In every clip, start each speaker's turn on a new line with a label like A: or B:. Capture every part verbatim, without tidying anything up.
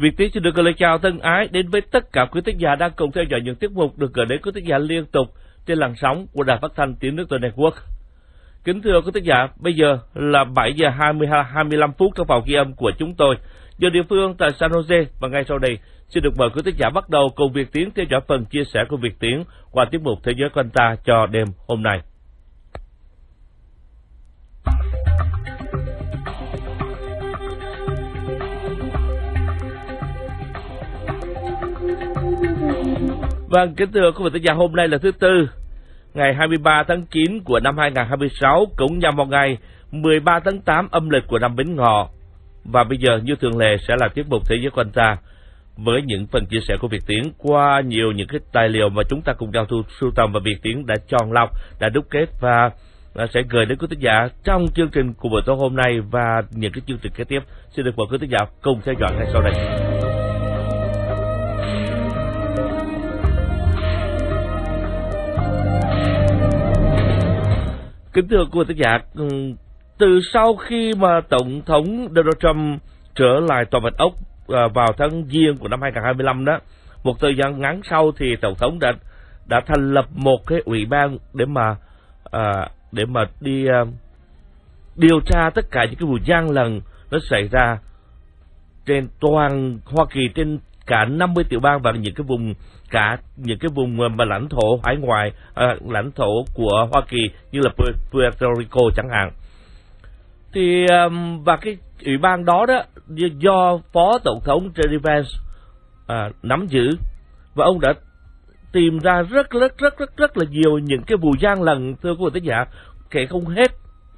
A: Việt Tiến xin được gửi lời chào thân ái đến với tất cả quý thính giả đang cùng theo dõi những tiết mục được gửi đến quý thính giả liên tục trên làn sóng của Đài Phát thanh Tiếng Nước Tôi Network. Kính thưa quý thính giả, bây giờ là bảy giờ hai mươi hai mươi lăm phút trong phòng ghi âm của chúng tôi, giờ địa phương tại San Jose, và ngay sau đây xin được mời quý thính giả bắt đầu cùng Việt Tiến theo dõi phần chia sẻ của Việt Tiến qua tiết mục Thế giới quanh ta cho đêm hôm nay. Vâng, kính thưa quý vị thính giả, hôm nay là thứ Tư, ngày hai mươi ba tháng chín của năm hai nghìn không trăm hai mươi sáu, cũng nhằm vào ngày mười ba tháng tám âm lịch của năm Bính Ngọ. Và bây giờ như thường lệ sẽ là tiết mục Thế giới quanh ta với những phần chia sẻ của Việt Tiến qua nhiều những cái tài liệu mà chúng ta cùng nhau thu sưu tầm và Việt Tiến đã chọn lọc, đã đúc kết và sẽ gửi đến quý thính giả trong chương trình của buổi tối hôm nay và những cái chương trình kế tiếp. Xin được mời quý thính giả cùng theo dõi ngay sau đây. Kính thưa quý thính giả, từ sau khi mà Tổng thống Donald Trump trở lại Tòa Bạch Ốc vào tháng Giêng của năm hai nghìn không trăm hai mươi lăm đó, một thời gian ngắn sau thì Tổng thống đã đã thành lập một cái ủy ban để mà à, để mà đi à, điều tra tất cả những cái vụ gian lận nó xảy ra trên toàn Hoa Kỳ, trên cả năm mươi tiểu bang và những cái vùng cả những cái vùng mà lãnh thổ hải ngoại, à, lãnh thổ của Hoa Kỳ như là Puerto Rico chẳng hạn. Thì um, và cái ủy ban đó đó do Phó Tổng thống J D Vance à, nắm giữ, và ông đã tìm ra rất rất rất rất rất là nhiều những cái vụ gian lận, thưa quý vị thính giả, kể không hết.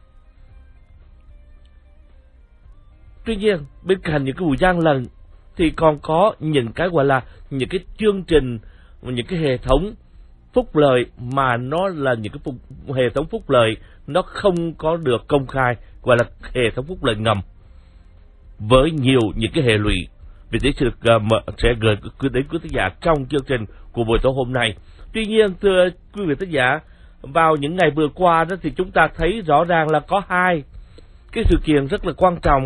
A: Tuy nhiên bên cạnh những cái vụ gian lận thì còn có những cái gọi là những cái chương trình, những cái hệ thống phúc lợi mà nó là những cái phúc, hệ thống phúc lợi nó không có được công khai, gọi là hệ thống phúc lợi ngầm với nhiều những cái hệ lụy. Vì thế sự uh, sẽ gửi đến quý thính giả trong chương trình của buổi tối hôm nay. Tuy nhiên thưa quý vị thính giả, vào những ngày vừa qua đó thì chúng ta thấy rõ ràng là có hai cái sự kiện rất là quan trọng,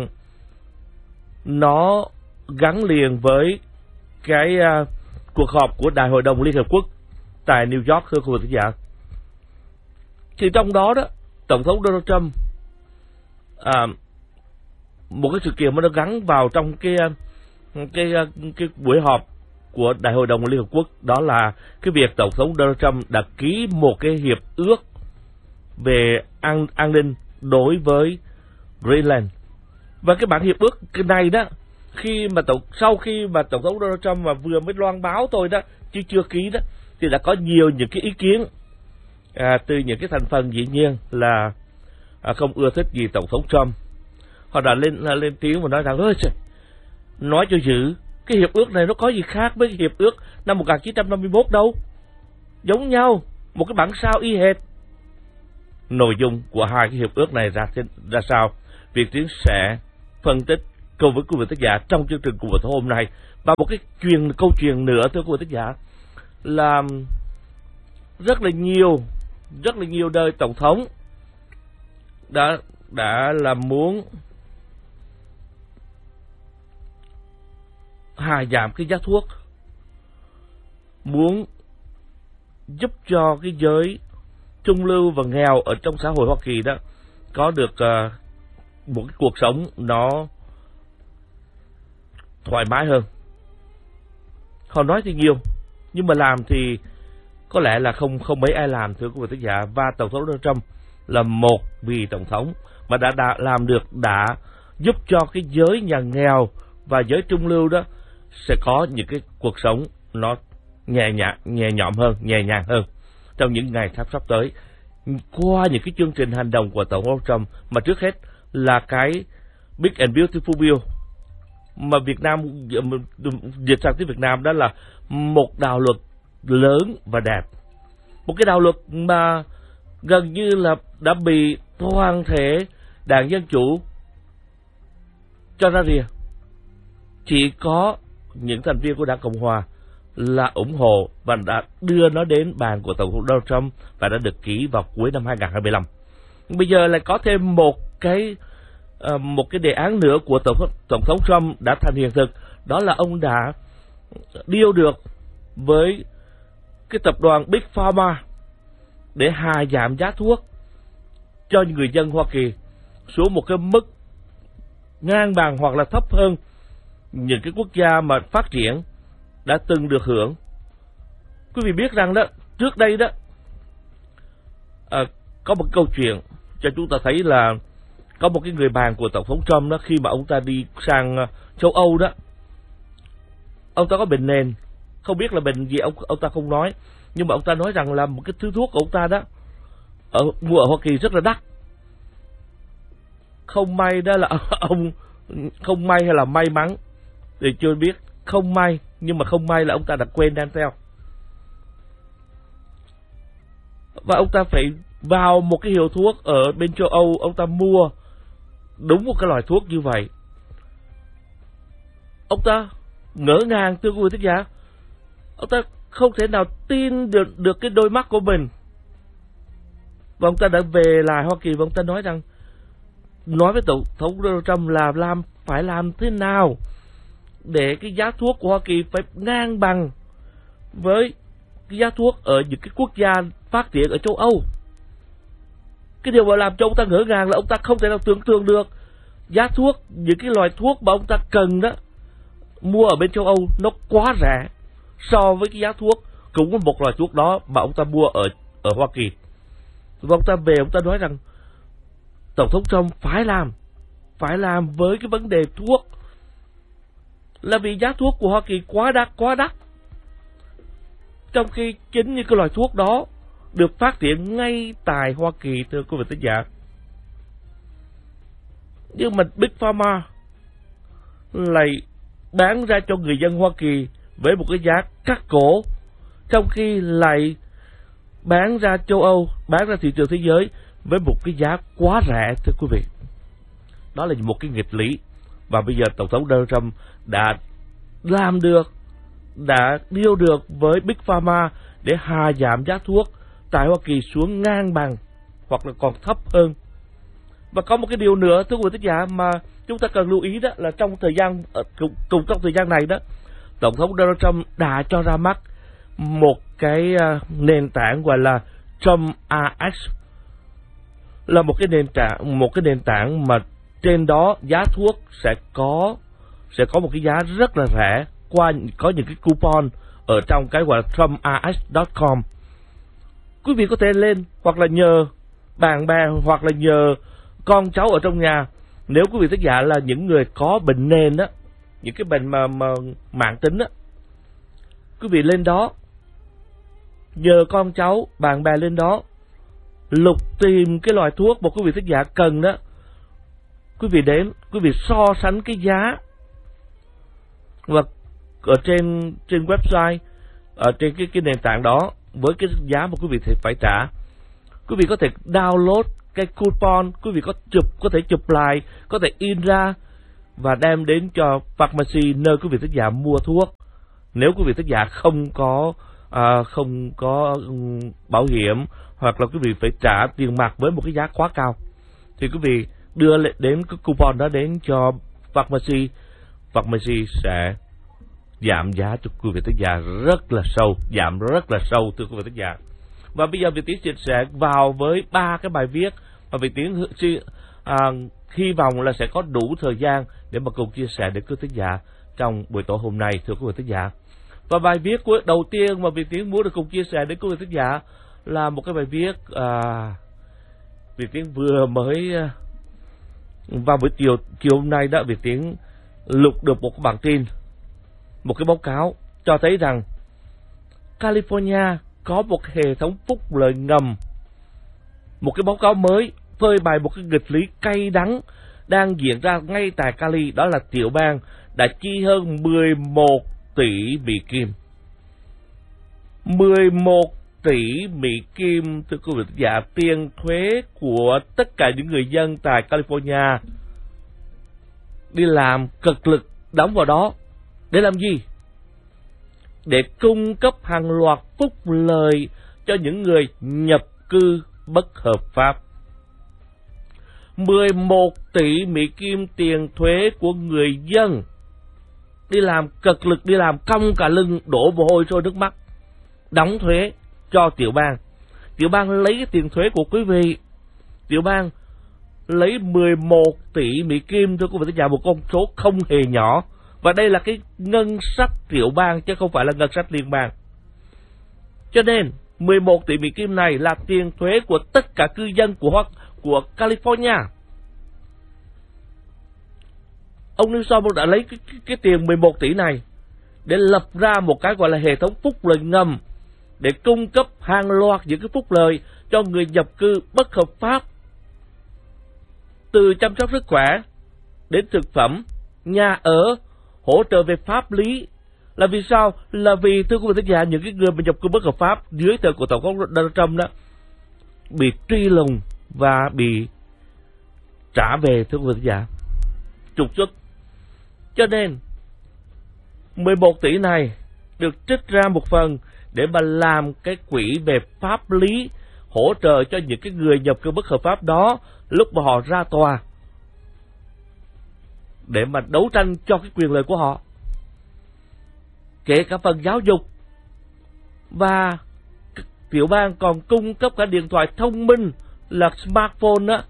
A: nó gắn liền với cái uh, cuộc họp của Đại hội đồng Liên Hợp Quốc tại New York, thưa quý vị thính giả. Thì trong đó đó, Tổng thống Donald Trump à, một cái sự kiện mà nó gắn vào trong cái cái cái buổi họp của Đại hội đồng Liên Hợp Quốc, đó là cái việc Tổng thống Donald Trump đã ký một cái hiệp ước về an an ninh đối với Greenland. Và cái bản hiệp ước cái này đó, khi mà tổng sau khi mà Tổng thống Donald Trump mà vừa mới loan báo thôi đó, chứ chưa ký đó, thì đã có nhiều những cái ý kiến à, từ những cái thành phần dĩ nhiên là à, không ưa thích gì Tổng thống Trump. Họ đã lên lên tiếng và nói rằng ơi trời, nói cho dữ, cái hiệp ước này nó có gì khác với hiệp ước năm một nghìn chín trăm năm mươi mốt đâu, giống nhau, một cái bản sao y hệt. Nội dung của hai cái hiệp ước này ra ra sao, Việt Tiến sẽ phân tích cùng với quý vị thính giả trong chương trình của buổi tối hôm nay. Và một cái chuyện câu chuyện nữa thưa quý vị thính giả là rất là nhiều rất là nhiều đời tổng thống đã đã là muốn hạ giảm cái giá thuốc, muốn giúp cho cái giới trung lưu và nghèo ở trong xã hội Hoa Kỳ đó có được uh, một cái cuộc sống nó thoải mái hơn. Họ nói thì nhiều, nhưng mà làm thì có lẽ là không không mấy ai làm, thưa quý vị thính giả. Và Tổng thống Donald Trump là một vị tổng thống mà đã, đã làm được, đã giúp cho cái giới nhà nghèo và giới trung lưu đó sẽ có những cái cuộc sống nó nhẹ nhàng, nhẹ nhõm hơn, nhẹ nhàng hơn trong những ngày sắp sắp tới, qua những cái chương trình hành động của Tổng thống Trump. Mà trước hết là cái Big and Beautiful Bill mà Việt Nam dịch sang tiếng Việt Nam, đó là một đạo luật lớn và đẹp, một cái đạo luật mà gần như là đã bị toàn thể Đảng Dân Chủ cho ra rìa. Chỉ có những thành viên của Đảng Cộng Hòa là ủng hộ và đã đưa nó đến bàn của Tổng thống Donald Trump và đã được ký vào cuối năm hai nghìn không trăm hai mươi lăm. Bây giờ lại có thêm một cái uh, một cái đề án nữa của Tổng thống, Tổng thống Trump đã thành hiện thực, đó là ông đã deal được với cái tập đoàn Big Pharma để hạ giảm giá thuốc cho người dân Hoa Kỳ xuống một cái mức ngang bằng hoặc là thấp hơn những cái quốc gia mà phát triển đã từng được hưởng. Quý vị biết rằng đó, trước đây đó à, có một câu chuyện cho chúng ta thấy là có một cái người bạn của Tổng thống Trump đó, khi mà ông ta đi sang châu Âu đó, ông ta có bệnh nền, không biết là bệnh gì ông ông ta không nói, nhưng mà ông ta nói rằng là một cái thứ thuốc của ông ta đó ở mua ở Hoa Kỳ rất là đắt. Không may đó là ông không may hay là may mắn thì chưa biết, không may, nhưng mà không may là ông ta đã quên đem theo, và ông ta phải vào một cái hiệu thuốc ở bên châu Âu, ông ta mua đúng một cái loại thuốc như vậy. Ông ta ngỡ ngàng, thưa quý vị thính giả, ông ta không thể nào tin được được cái đôi mắt của mình. Và ông ta đã về lại Hoa Kỳ và ông ta nói rằng, nói với Tổng thống Donald Trump là làm phải làm thế nào để cái giá thuốc của Hoa Kỳ phải ngang bằng với cái giá thuốc ở những cái quốc gia phát triển ở châu Âu. Cái điều mà làm cho ông ta ngỡ ngàng là ông ta không thể nào tưởng tượng được giá thuốc, những cái loại thuốc mà ông ta cần đó mua ở bên châu Âu nó quá rẻ so với cái giá thuốc cũng có một loại thuốc đó mà ông ta mua ở ở Hoa Kỳ. Và ông ta về ông ta nói rằng Tổng thống Trump phải làm phải làm với cái vấn đề thuốc, là vì giá thuốc của Hoa Kỳ quá đắt quá đắt, trong khi chính những cái loại thuốc đó được phát triển ngay tại Hoa Kỳ, thưa quý vị thính giả. Nhưng mà Big Pharma lại bán ra cho người dân Hoa Kỳ với một cái giá cắt cổ, trong khi lại bán ra châu Âu, bán ra thị trường thế giới với một cái giá quá rẻ, thưa quý vị. Đó là một cái nghịch lý. Và bây giờ Tổng thống Donald Trump đã làm được, đã deal được với Big Pharma để hạ giảm giá thuốc tại Hoa Kỳ xuống ngang bằng hoặc là còn thấp hơn. Và có một cái điều nữa, thưa quý vị thính giả, mà chúng ta cần lưu ý, đó là trong thời gian cùng, cùng trong thời gian này đó, Tổng thống Donald Trump đã cho ra mắt một cái nền tảng gọi là Trump a ích, là một cái nền tảng một cái nền tảng mà trên đó giá thuốc sẽ có sẽ có một cái giá rất là rẻ, qua có những cái coupon ở trong cái gọi là trump a ích chấm com. Quý vị có thể lên hoặc là nhờ bạn bè hoặc là nhờ con cháu ở trong nhà, nếu quý vị thính giả là những người có bệnh nền đó, những cái bệnh mà, mà mãn tính đó, quý vị lên đó nhờ con cháu bạn bè lên đó lục tìm cái loại thuốc mà quý vị thính giả cần đó, quý vị đến, quý vị so sánh cái giá và ở trên trên website, ở trên cái cái nền tảng đó với cái giá mà quý vị phải trả. Quý vị có thể download cái coupon, quý vị có chụp có thể chụp lại, có thể in ra và đem đến cho pharmacy nơi quý vị thính giả mua thuốc. Nếu quý vị thính giả không có à, không có um, bảo hiểm, hoặc là quý vị phải trả tiền mặt với một cái giá quá cao, thì quý vị đưa đến cái coupon đó đến cho pharmacy, pharmacy sẽ giảm giá cho quý vị thính giả rất là sâu, giảm rất là sâu, thưa quý vị thính giả. Và bây giờ Việt Tiến sẽ vào với ba cái bài viết mà Việt Tiến à, hy vọng là sẽ có đủ thời gian để mà cùng chia sẻ đến quý vị thính giả trong buổi tối hôm nay, thưa quý vị thính giả. Và bài viết của đầu tiên mà Việt Tiến muốn được cùng chia sẻ đến quý vị thính giả là một cái bài viết à, Việt Tiến vừa mới à, vào buổi chiều chiều hôm nay đó, Việt Tiến lục được một cái bản tin, một cái báo cáo cho thấy rằng California có một hệ thống phúc lợi ngầm. Một cái báo cáo mới phơi bày một cái nghịch lý cay đắng đang diễn ra ngay tại Cali, đó là tiểu bang đã chi hơn mười một tỷ Mỹ Kim. mười một tỷ Mỹ Kim, thưa quý vị giả, tiền thuế của tất cả những người dân tại California đi làm cực lực đóng vào đó để làm gì? Để cung cấp hàng loạt phúc lợi cho những người nhập cư bất hợp pháp. mười một tỷ Mỹ Kim tiền thuế của người dân đi làm, cực lực đi làm, cong cả lưng, đổ mồ hôi trôi nước mắt, đóng thuế cho tiểu bang. Tiểu bang lấy cái tiền thuế của quý vị, tiểu bang lấy mười một tỷ Mỹ Kim, thưa quý vị thính giả, một con số không hề nhỏ. Và đây là cái ngân sách tiểu bang chứ không phải là ngân sách liên bang. Cho nên mười một tỷ Mỹ Kim này là tiền thuế của tất cả cư dân của của California. Ông Newsom đã lấy cái, cái, cái tiền mười một tỷ này để lập ra một cái gọi là hệ thống phúc lợi ngầm để cung cấp hàng loạt những cái phúc lợi cho người nhập cư bất hợp pháp, từ chăm sóc sức khỏe đến thực phẩm, nhà ở, hỗ trợ về pháp lý. Là vì sao? Là vì, thưa quý vị thính giả, những cái người mà nhập cư bất hợp pháp dưới thời của Tổng thống Donald Trump đó bị truy lùng và bị trả về, thưa quý vị thính giả, trục xuất. Cho nên mười một tỷ này được trích ra một phần để mà làm cái quỹ về pháp lý, hỗ trợ cho những cái người nhập cư bất hợp pháp đó lúc mà họ ra tòa, để mà đấu tranh cho cái quyền lợi của họ, kể cả phần giáo dục. Và tiểu bang còn cung cấp cả điện thoại thông minh là smartphone đó.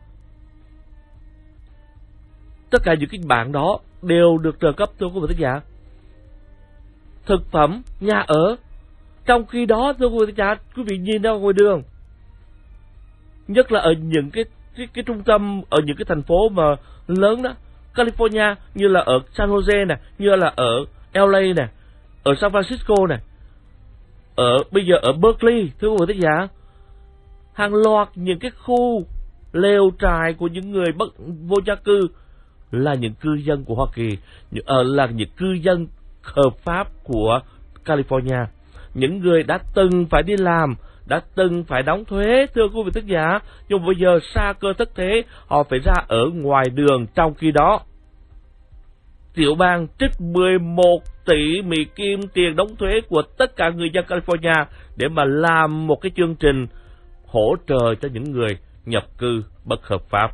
A: Tất cả những cái bạn đó đều được trợ cấp, thưa quý vị thính giả. Thực phẩm, nhà ở. Trong khi đó, thưa quý vị thính giả, quý vị nhìn ra ngoài đường, nhất là ở những cái, cái, cái trung tâm, ở những cái thành phố mà lớn đó, California, như là ở San Jose nè, như là ở L A nè, ở San Francisco nè, ở bây giờ ở Berkeley, thưa quý vị thính giả, hàng loạt những cái khu lều trại của những người bất vô gia cư là những cư dân của Hoa Kỳ, ở là những cư dân hợp pháp của California, những người đã từng phải đi làm, đã từng phải đóng thuế, thưa quý vị thính giả, nhưng bây giờ sa cơ thất thế, họ phải ra ở ngoài đường. Trong khi đó, tiểu bang trích mười một tỷ Mỹ Kim tiền đóng thuế của tất cả người dân California để mà làm một cái chương trình hỗ trợ cho những người nhập cư bất hợp pháp.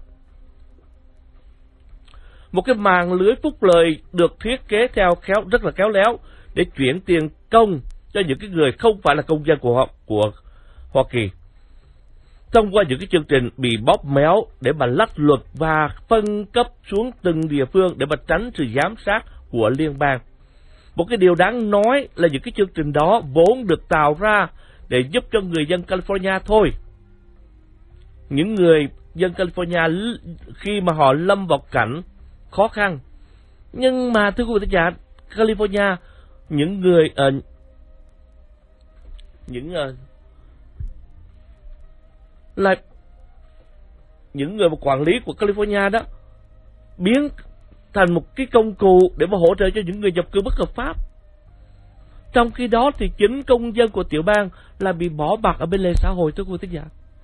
A: Một cái mạng lưới phúc lợi được thiết kế theo khéo rất là khéo léo để chuyển tiền công cho những cái người không phải là công dân của họ, của Hoa Kỳ, thông qua những cái chương trình bị bóp méo để mà lách luật và phân cấp xuống từng địa phương để mà tránh sự giám sát của liên bang. Một cái điều đáng nói là những cái chương trình đó vốn được tạo ra để giúp cho người dân California thôi. Những người dân California khi mà họ lâm vào cảnh khó khăn. Nhưng mà thưa quý vị thính giả, California, những người uh, những uh, là những người mà quản lý của California đó biến thành một cái công cụ để mà hỗ trợ cho những người nhập cư bất hợp pháp. Trong khi đó thì chính công dân của tiểu bang là bị bỏ bạc ở bên lề xã hội, thưa quý vị thính giả.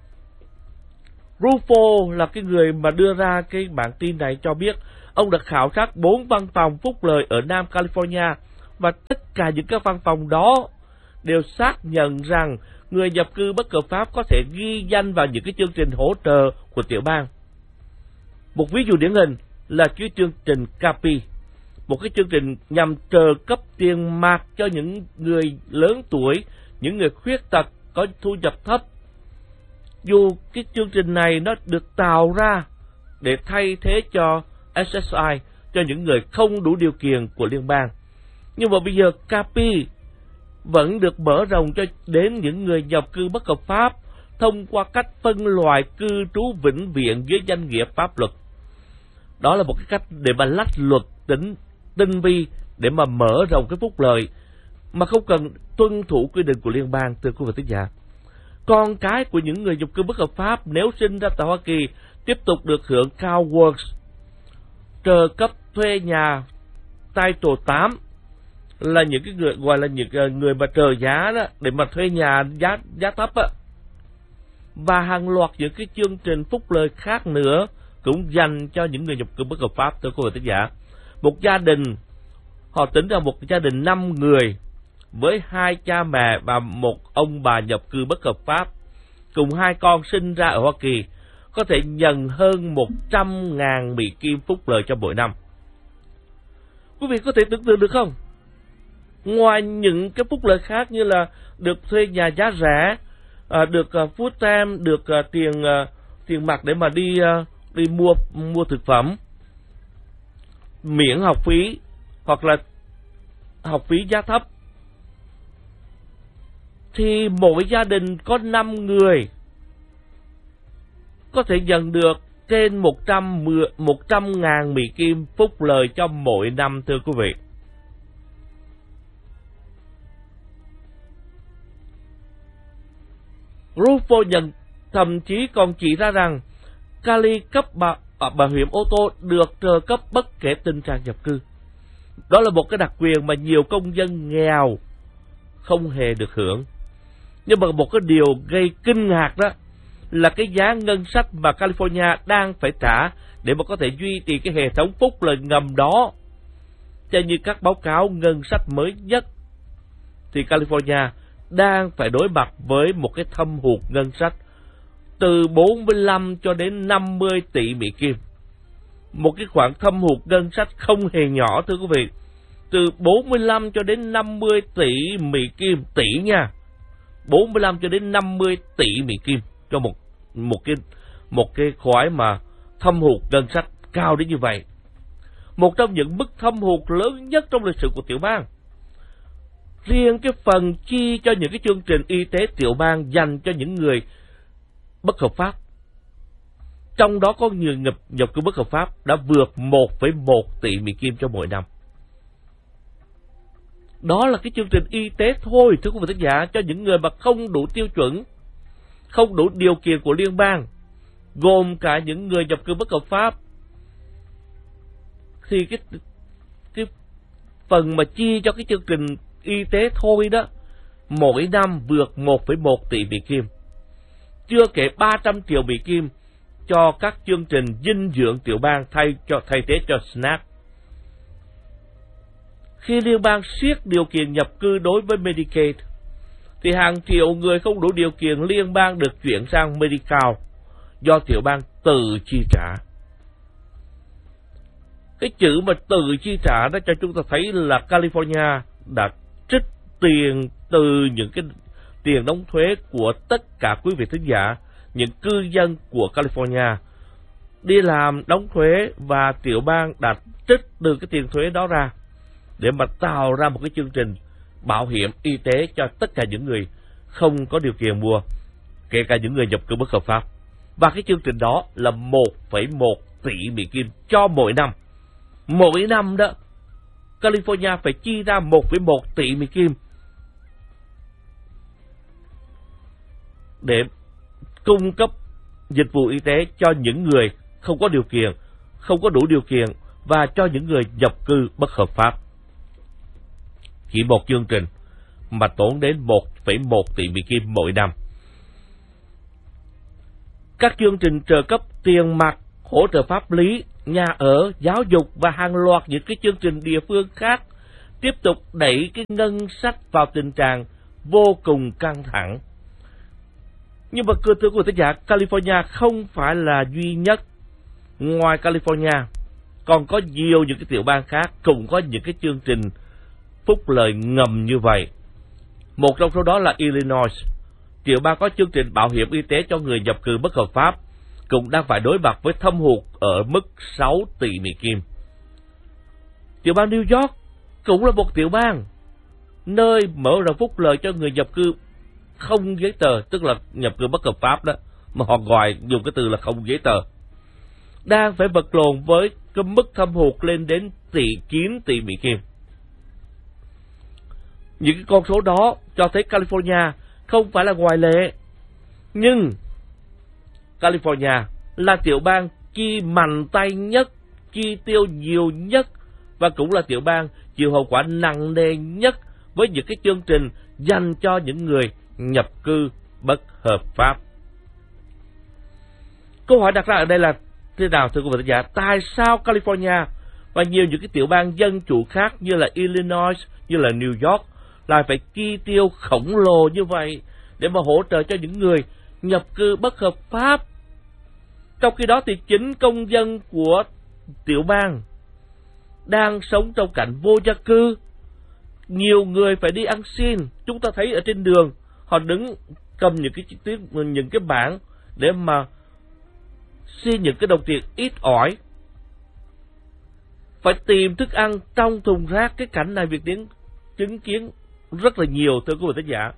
A: Rufo là cái người mà đưa ra cái bản tin này cho biết ông đã khảo sát bốn văn phòng phúc lợi ở Nam California và tất cả những cái văn phòng đó đều xác nhận rằng người nhập cư bất hợp pháp có thể ghi danh vào những cái chương trình hỗ trợ của tiểu bang. Một ví dụ điển hình là cái chương trình CAPI, một cái chương trình nhằm trợ cấp tiền mặt cho những người lớn tuổi, những người khuyết tật có thu nhập thấp. Dù cái chương trình này nó được tạo ra để thay thế cho S S I, cho những người không đủ điều kiện của liên bang, nhưng mà bây giờ CAPI vẫn được mở rộng cho đến những người nhập cư bất hợp pháp thông qua cách phân loại cư trú vĩnh viễn dưới danh nghĩa pháp luật. Đó là một cái cách để mà lách luật tính tinh vi để mà mở rộng cái phúc lợi mà không cần tuân thủ quy định của liên bang, thưa quý vị thính giả. Con cái của những người nhập cư bất hợp pháp nếu sinh ra tại Hoa Kỳ tiếp tục được hưởng CalWORKs, trợ cấp thuê nhà Title tám, là những cái người gọi là những người mà trợ giá đó để mà thuê nhà giá giá thấp á, và hàng loạt những cái chương trình phúc lợi khác nữa cũng dành cho những người nhập cư bất hợp pháp, thưa quý vị thính giả. Một gia đình, họ tính ra một gia đình năm người với hai cha mẹ và một ông bà nhập cư bất hợp pháp cùng hai con sinh ra ở Hoa Kỳ có thể nhận hơn một trăm ngàn Mỹ Kim phúc lợi cho mỗi năm. Quý vị có thể tưởng tượng được không? Ngoài những cái phúc lợi khác như là được thuê nhà giá rẻ, à, được uh, food stamp, được uh, tiền uh, tiền mặt để mà đi uh, đi mua mua thực phẩm, miễn học phí hoặc là học phí giá thấp, thì mỗi gia đình có năm người có thể nhận được trên một trăm ngàn Mỹ Kim phúc lợi cho mỗi năm, thưa quý vị. Rufo nhận thậm chí còn chỉ ra rằng Cali cấp bảo, bảo hiểm ô tô được trợ cấp bất kể tình trạng nhập cư. Đó là một cái đặc quyền mà nhiều công dân nghèo không hề được hưởng. Nhưng mà một cái điều gây kinh ngạc đó là cái giá ngân sách mà California đang phải trả để mà có thể duy trì cái hệ thống phúc lợi ngầm đó. Theo như các báo cáo ngân sách mới nhất, thì California đang phải đối mặt với một cái thâm hụt ngân sách từ bốn mươi lăm cho đến năm mươi tỷ Mỹ Kim. Một cái khoản thâm hụt ngân sách không hề nhỏ, thưa quý vị. Từ bốn mươi lăm cho đến năm mươi tỷ Mỹ Kim, tỷ nha. bốn mươi lăm cho đến năm mươi tỷ Mỹ Kim cho một một cái một cái khoản mà thâm hụt ngân sách cao đến như vậy. Một trong những mức thâm hụt lớn nhất trong lịch sử của tiểu bang. Riêng cái phần chi cho những cái chương trình y tế tiểu bang dành cho những người bất hợp pháp, trong đó có người nhập, nhập cư bất hợp pháp, đã vượt một phẩy một tỷ Mỹ Kim cho mỗi năm. Đó là cái chương trình y tế thôi, thưa quý vị thính giả, cho những người mà không đủ tiêu chuẩn, không đủ điều kiện của liên bang, gồm cả những người nhập cư bất hợp pháp. Thì cái, cái phần mà chi cho cái chương trình y tế thôi đó, mỗi năm vượt một phẩy một tỷ Mỹ Kim. Chưa kể ba trăm triệu Mỹ Kim cho các chương trình dinh dưỡng tiểu bang thay cho thay thế cho snack. Khi liên bang siết điều kiện nhập cư đối với Medicaid, thì hàng triệu người không đủ điều kiện liên bang được chuyển sang Medi-Cal do tiểu bang tự chi trả. Cái chữ mà tự chi trả đó cho chúng ta thấy là California đã trích tiền từ những cái tiền đóng thuế của tất cả quý vị thính giả, những cư dân của California đi làm đóng thuế, và tiểu bang đã trích từ cái tiền thuế đó ra để mà tạo ra một cái chương trình bảo hiểm y tế cho tất cả những người không có điều kiện mua, kể cả những người nhập cư bất hợp pháp. Và cái chương trình đó là một phẩy một tỷ Mỹ Kim cho mỗi năm. Mỗi năm đó, California phải chi ra một phẩy một tỷ Mỹ Kim để cung cấp dịch vụ y tế cho những người không có điều kiện, không có đủ điều kiện, và cho những người nhập cư bất hợp pháp. Chỉ một chương trình mà tốn đến một phẩy một tỷ Mỹ Kim mỗi năm. Các chương trình trợ cấp tiền mặt, hỗ trợ pháp lý, nhà ở, giáo dục và hàng loạt những cái chương trình địa phương khác tiếp tục đẩy cái ngân sách vào tình trạng vô cùng căng thẳng. Nhưng mà thưa quý vị giả, California không phải là duy nhất. Ngoài California, còn có nhiều những cái tiểu bang khác cũng có những cái chương trình phúc lợi ngầm như vậy. Một trong số đó là Illinois. Tiểu bang có chương trình bảo hiểm y tế cho người nhập cư bất hợp pháp, cũng đang phải đối mặt với thâm hụt ở mức sáu tỷ Mỹ Kim. Tiểu bang New York cũng là một tiểu bang nơi mở rộng phúc lợi cho người nhập cư không giấy tờ, tức là nhập cư bất hợp pháp đó, mà họ gọi dùng cái từ là không giấy tờ, đang phải vật lộn với cái mức thâm hụt lên đến tỷ chín tỷ Mỹ Kim. Những cái con số đó cho thấy California không phải là ngoại lệ, nhưng California là tiểu bang chi mạnh tay nhất, chi tiêu nhiều nhất, và cũng là tiểu bang chịu hậu quả nặng nề nhất với những cái chương trình dành cho những người nhập cư bất hợp pháp. Câu hỏi đặt ra ở đây là thế nào, thưa quý vị giả? Tại sao California và nhiều những cái tiểu bang dân chủ khác như là Illinois, như là New York lại phải chi tiêu khổng lồ như vậy để mà hỗ trợ cho những người nhập cư bất hợp pháp? Trong khi đó thì chính công dân của tiểu bang đang sống trong cảnh vô gia cư. Nhiều người phải đi ăn xin. Chúng ta thấy ở trên đường, họ đứng cầm những cái chiếc những cái bảng để mà xin những cái đồng tiền ít ỏi. Phải tìm thức ăn trong thùng rác. Cái cảnh này Việt Tiến chứng kiến rất là nhiều, thưa quý vị thính giả.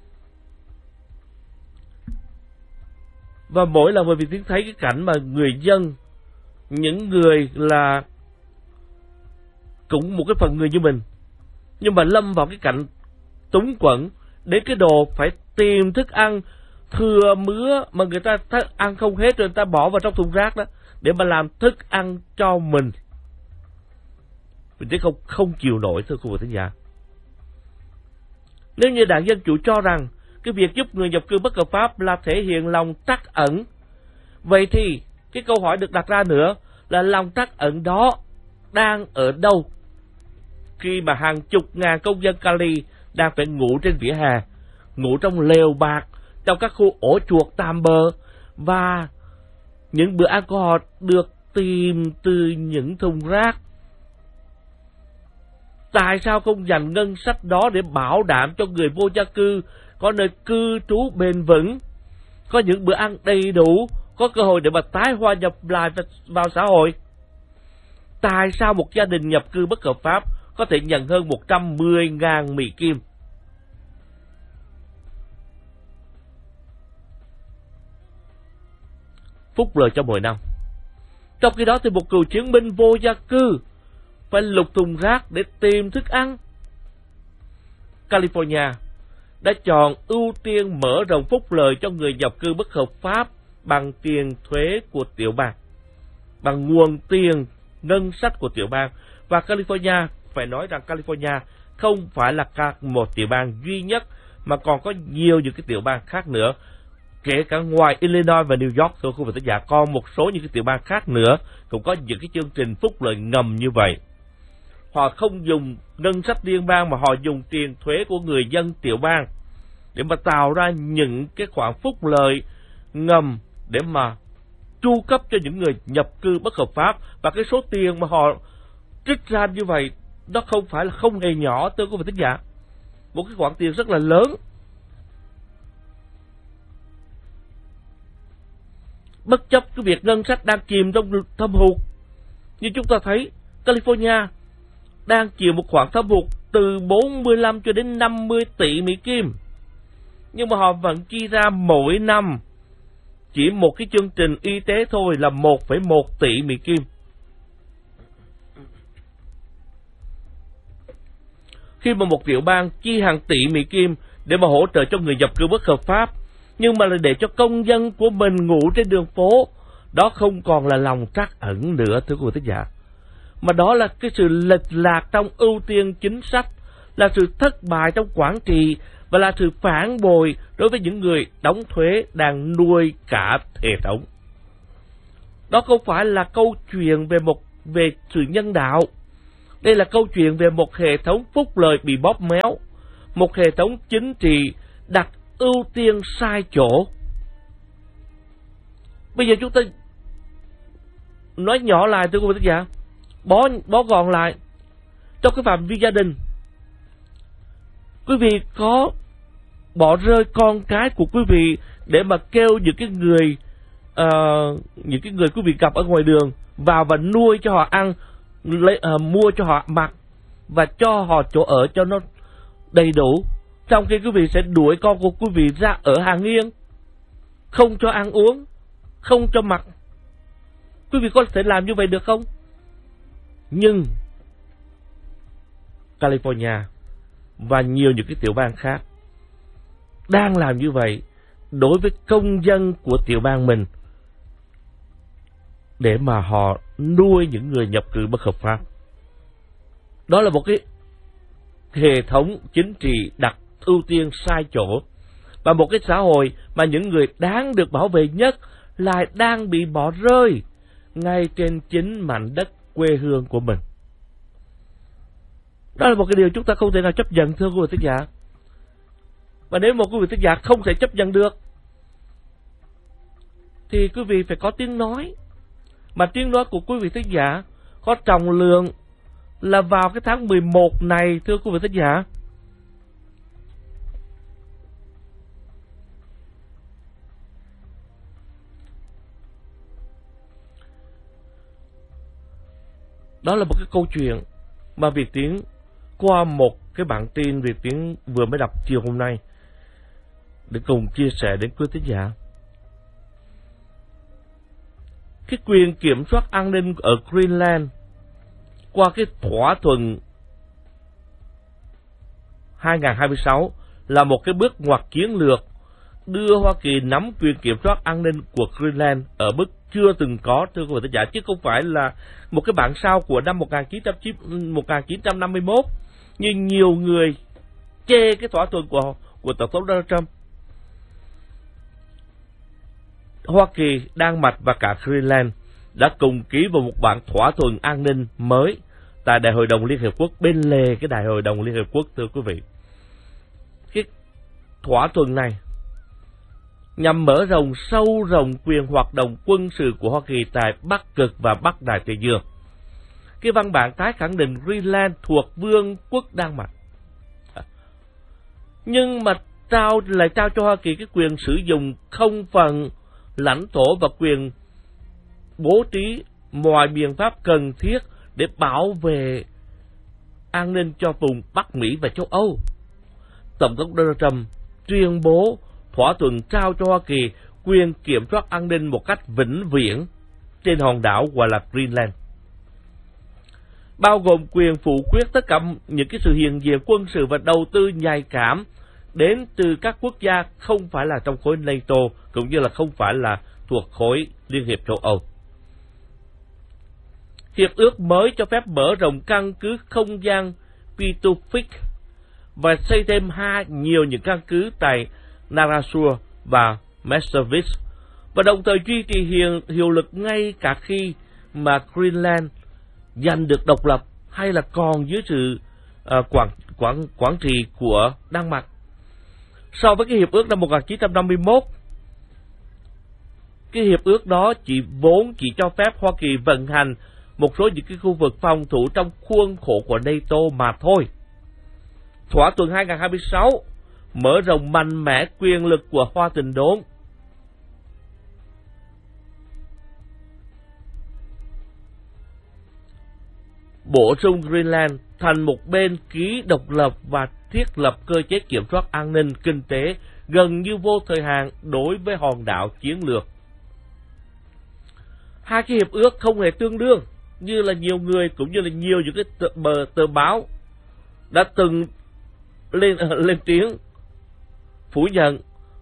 A: Và mỗi lần mà Việt Tiến thấy cái cảnh mà người dân, những người là cũng một cái phần người như mình, nhưng mà lâm vào cái cảnh túng quẫn, đến cái đồ phải tìm thức ăn thừa mứa mà người ta ăn không hết rồi người ta bỏ vào trong thùng rác đó để mà làm thức ăn cho mình. Mình thấy không không chịu nổi, thưa quý vị thính giả. Nếu như Đảng Dân Chủ cho rằng cái việc giúp người nhập cư bất hợp pháp là thể hiện lòng trắc ẩn, vậy thì cái câu hỏi được đặt ra nữa là lòng trắc ẩn đó đang ở đâu khi mà hàng chục ngàn công dân Cali đang phải ngủ trên vỉa hè, ngủ trong lều bạt, trong các khu ổ chuột tạm bợ, và những bữa ăn của họ được tìm từ những thùng rác. Tại sao không dành ngân sách đó để bảo đảm cho người vô gia cư có nơi cư trú bền vững, có những bữa ăn đầy đủ, có cơ hội để mà tái hòa nhập lại vào xã hội? Tại sao một gia đình nhập cư bất hợp pháp có thể nhận hơn một trăm mười nghìn Mỹ Kim? Phúc lợi cho mỗi năm. Trong khi đó thì một cựu chiến binh vô gia cư phải lục thùng rác để tìm thức ăn. California đã chọn ưu tiên mở rộng phúc lợi cho người nhập cư bất hợp pháp bằng tiền thuế của tiểu bang, bằng nguồn tiền ngân sách của tiểu bang. Và California, phải nói rằng California không phải là cả một tiểu bang duy nhất, mà còn có nhiều những cái tiểu bang khác nữa, kể cả ngoài Illinois và New York, thưa quý vị thính giả, còn một số những cái tiểu bang khác nữa cũng có những cái chương trình phúc lợi ngầm như vậy. Họ không dùng ngân sách liên bang mà họ dùng tiền thuế của người dân tiểu bang để mà tạo ra những cái khoản phúc lợi ngầm để mà chu cấp cho những người nhập cư bất hợp pháp. Và cái số tiền mà họ trích ra như vậy nó không phải là không hề nhỏ, thưa quý vị thính giả. Một cái khoản tiền rất là lớn. Bất chấp cái việc ngân sách đang chìm trong thâm hụt, như chúng ta thấy California đang chịu một khoản thâm hụt từ bốn mươi lăm cho đến năm mươi tỷ Mỹ Kim, nhưng mà họ vẫn chi ra mỗi năm chỉ một cái chương trình y tế thôi là một phẩy một tỷ Mỹ Kim. Khi mà một tiểu bang chi hàng tỷ Mỹ Kim để mà hỗ trợ cho người nhập cư bất hợp pháp, nhưng mà là để cho công dân của mình ngủ trên đường phố, đó không còn là lòng trắc ẩn nữa, thưa quý vị thính giả, mà đó là cái sự lệch lạc trong ưu tiên chính sách, là sự thất bại trong quản trị, và là sự phản bội đối với những người đóng thuế đang nuôi cả hệ thống. Đó không phải là câu chuyện về một về sự nhân đạo. Đây là câu chuyện về một hệ thống phúc lợi bị bóp méo, một hệ thống chính trị đặt ưu tiên sai chỗ. Bây giờ chúng ta nói nhỏ lại, thưa quý vị thính giả, bó, bó gọn lại. Trong cái phạm vi gia đình, quý vị có bỏ rơi con cái của quý vị để mà kêu những cái người uh, những cái người quý vị gặp ở ngoài đường vào và nuôi cho họ ăn, lấy, uh, mua cho họ mặc và cho họ chỗ ở cho nó đầy đủ, trong khi quý vị sẽ đuổi con của quý vị ra ở hàng yên, không cho ăn uống, không cho mặc? Quý vị có thể làm như vậy được không? Nhưng California và nhiều những cái tiểu bang khác đang làm như vậy đối với công dân của tiểu bang mình để mà họ nuôi những người nhập cư bất hợp pháp. Đó là một cái hệ thống chính trị đặt ưu tiên sai chỗ, và một cái xã hội mà những người đáng được bảo vệ nhất lại đang bị bỏ rơi ngay trên chính mảnh đất quê hương của mình. Đó là một cái điều chúng ta không thể nào chấp nhận, thưa quý vị thính giả. Và nếu một quý vị thính giả không thể chấp nhận được thì quý vị phải có tiếng nói. Mà tiếng nói của quý vị thính giả có trọng lượng, là vào cái tháng mười một này, thưa quý vị thính giả. Đó là một cái câu chuyện mà Việt Tiến qua một cái bản tin Việt Tiến vừa mới đọc chiều hôm nay để cùng chia sẻ đến quý thính giả. Cái quyền kiểm soát an ninh ở Greenland qua cái thỏa thuận hai không hai sáu là một cái bước ngoặt chiến lược đưa Hoa Kỳ nắm quyền kiểm soát an ninh của Greenland ở mức chưa từng có, thưa quý vị thính giả, chứ không phải là một cái bản sao của năm một nghìn chín trăm năm mươi mốt như nhiều người chê cái thỏa thuận của của Tổng thống Donald Trump. Hoa Kỳ, Đan Mạch và cả Greenland đã cùng ký vào một bản thỏa thuận an ninh mới tại Đại hội đồng Liên Hiệp Quốc, bên lề cái Đại hội đồng Liên Hiệp Quốc, thưa quý vị. Cái thỏa thuận này nhằm mở rộng sâu rộng quyền hoạt động quân sự của Hoa Kỳ tại Bắc Cực và Bắc Đại Tây Dương. Cái văn bản tái khẳng định Greenland thuộc Vương quốc Đan Mạch, nhưng mà trao lại trao cho Hoa Kỳ cái quyền sử dụng không phận lãnh thổ và quyền bố trí mọi biện pháp cần thiết để bảo vệ an ninh cho vùng Bắc Mỹ và châu Âu. Tổng thống Donald Trump tuyên bố thỏa thuận trao cho Hoa Kỳ quyền kiểm soát an ninh một cách vĩnh viễn trên hòn đảo gọi là Greenland, bao gồm quyền phủ quyết tất cả những cái sự hiện diện quân sự và đầu tư nhạy cảm đến từ các quốc gia không phải là trong khối NATO, cũng như là không phải là thuộc khối Liên hiệp châu Âu. Hiệp ước mới cho phép mở rộng căn cứ không gian Pituffik và xây thêm hai nhiều những căn cứ tại Narasur và Messervich, và đồng thời duy trì hiệu, hiệu lực ngay cả khi mà Greenland giành được độc lập hay là còn dưới sự uh, quản, quản, quản trị của Đan Mạch. So với cái hiệp ước năm một nghìn chín trăm năm mươi mốt, cái hiệp ước đó chỉ vốn chỉ cho phép Hoa Kỳ vận hành một số những cái khu vực phòng thủ trong khuôn khổ của NATO mà thôi. Thỏa thuận hai không hai sáu mở rộng mạnh mẽ quyền lực của Hoa Tình Đốn. Bổ sung Greenland thành một bên ký độc lập và thiết lập cơ chế kiểm soát an ninh kinh tế gần như vô thời hạn đối với hòn đảo chiến lược. Hai cái hiệp ước không hề tương đương như là nhiều người cũng như là nhiều những cái tờ, bờ, tờ báo đã từng lên lên tiếng phủ nhận.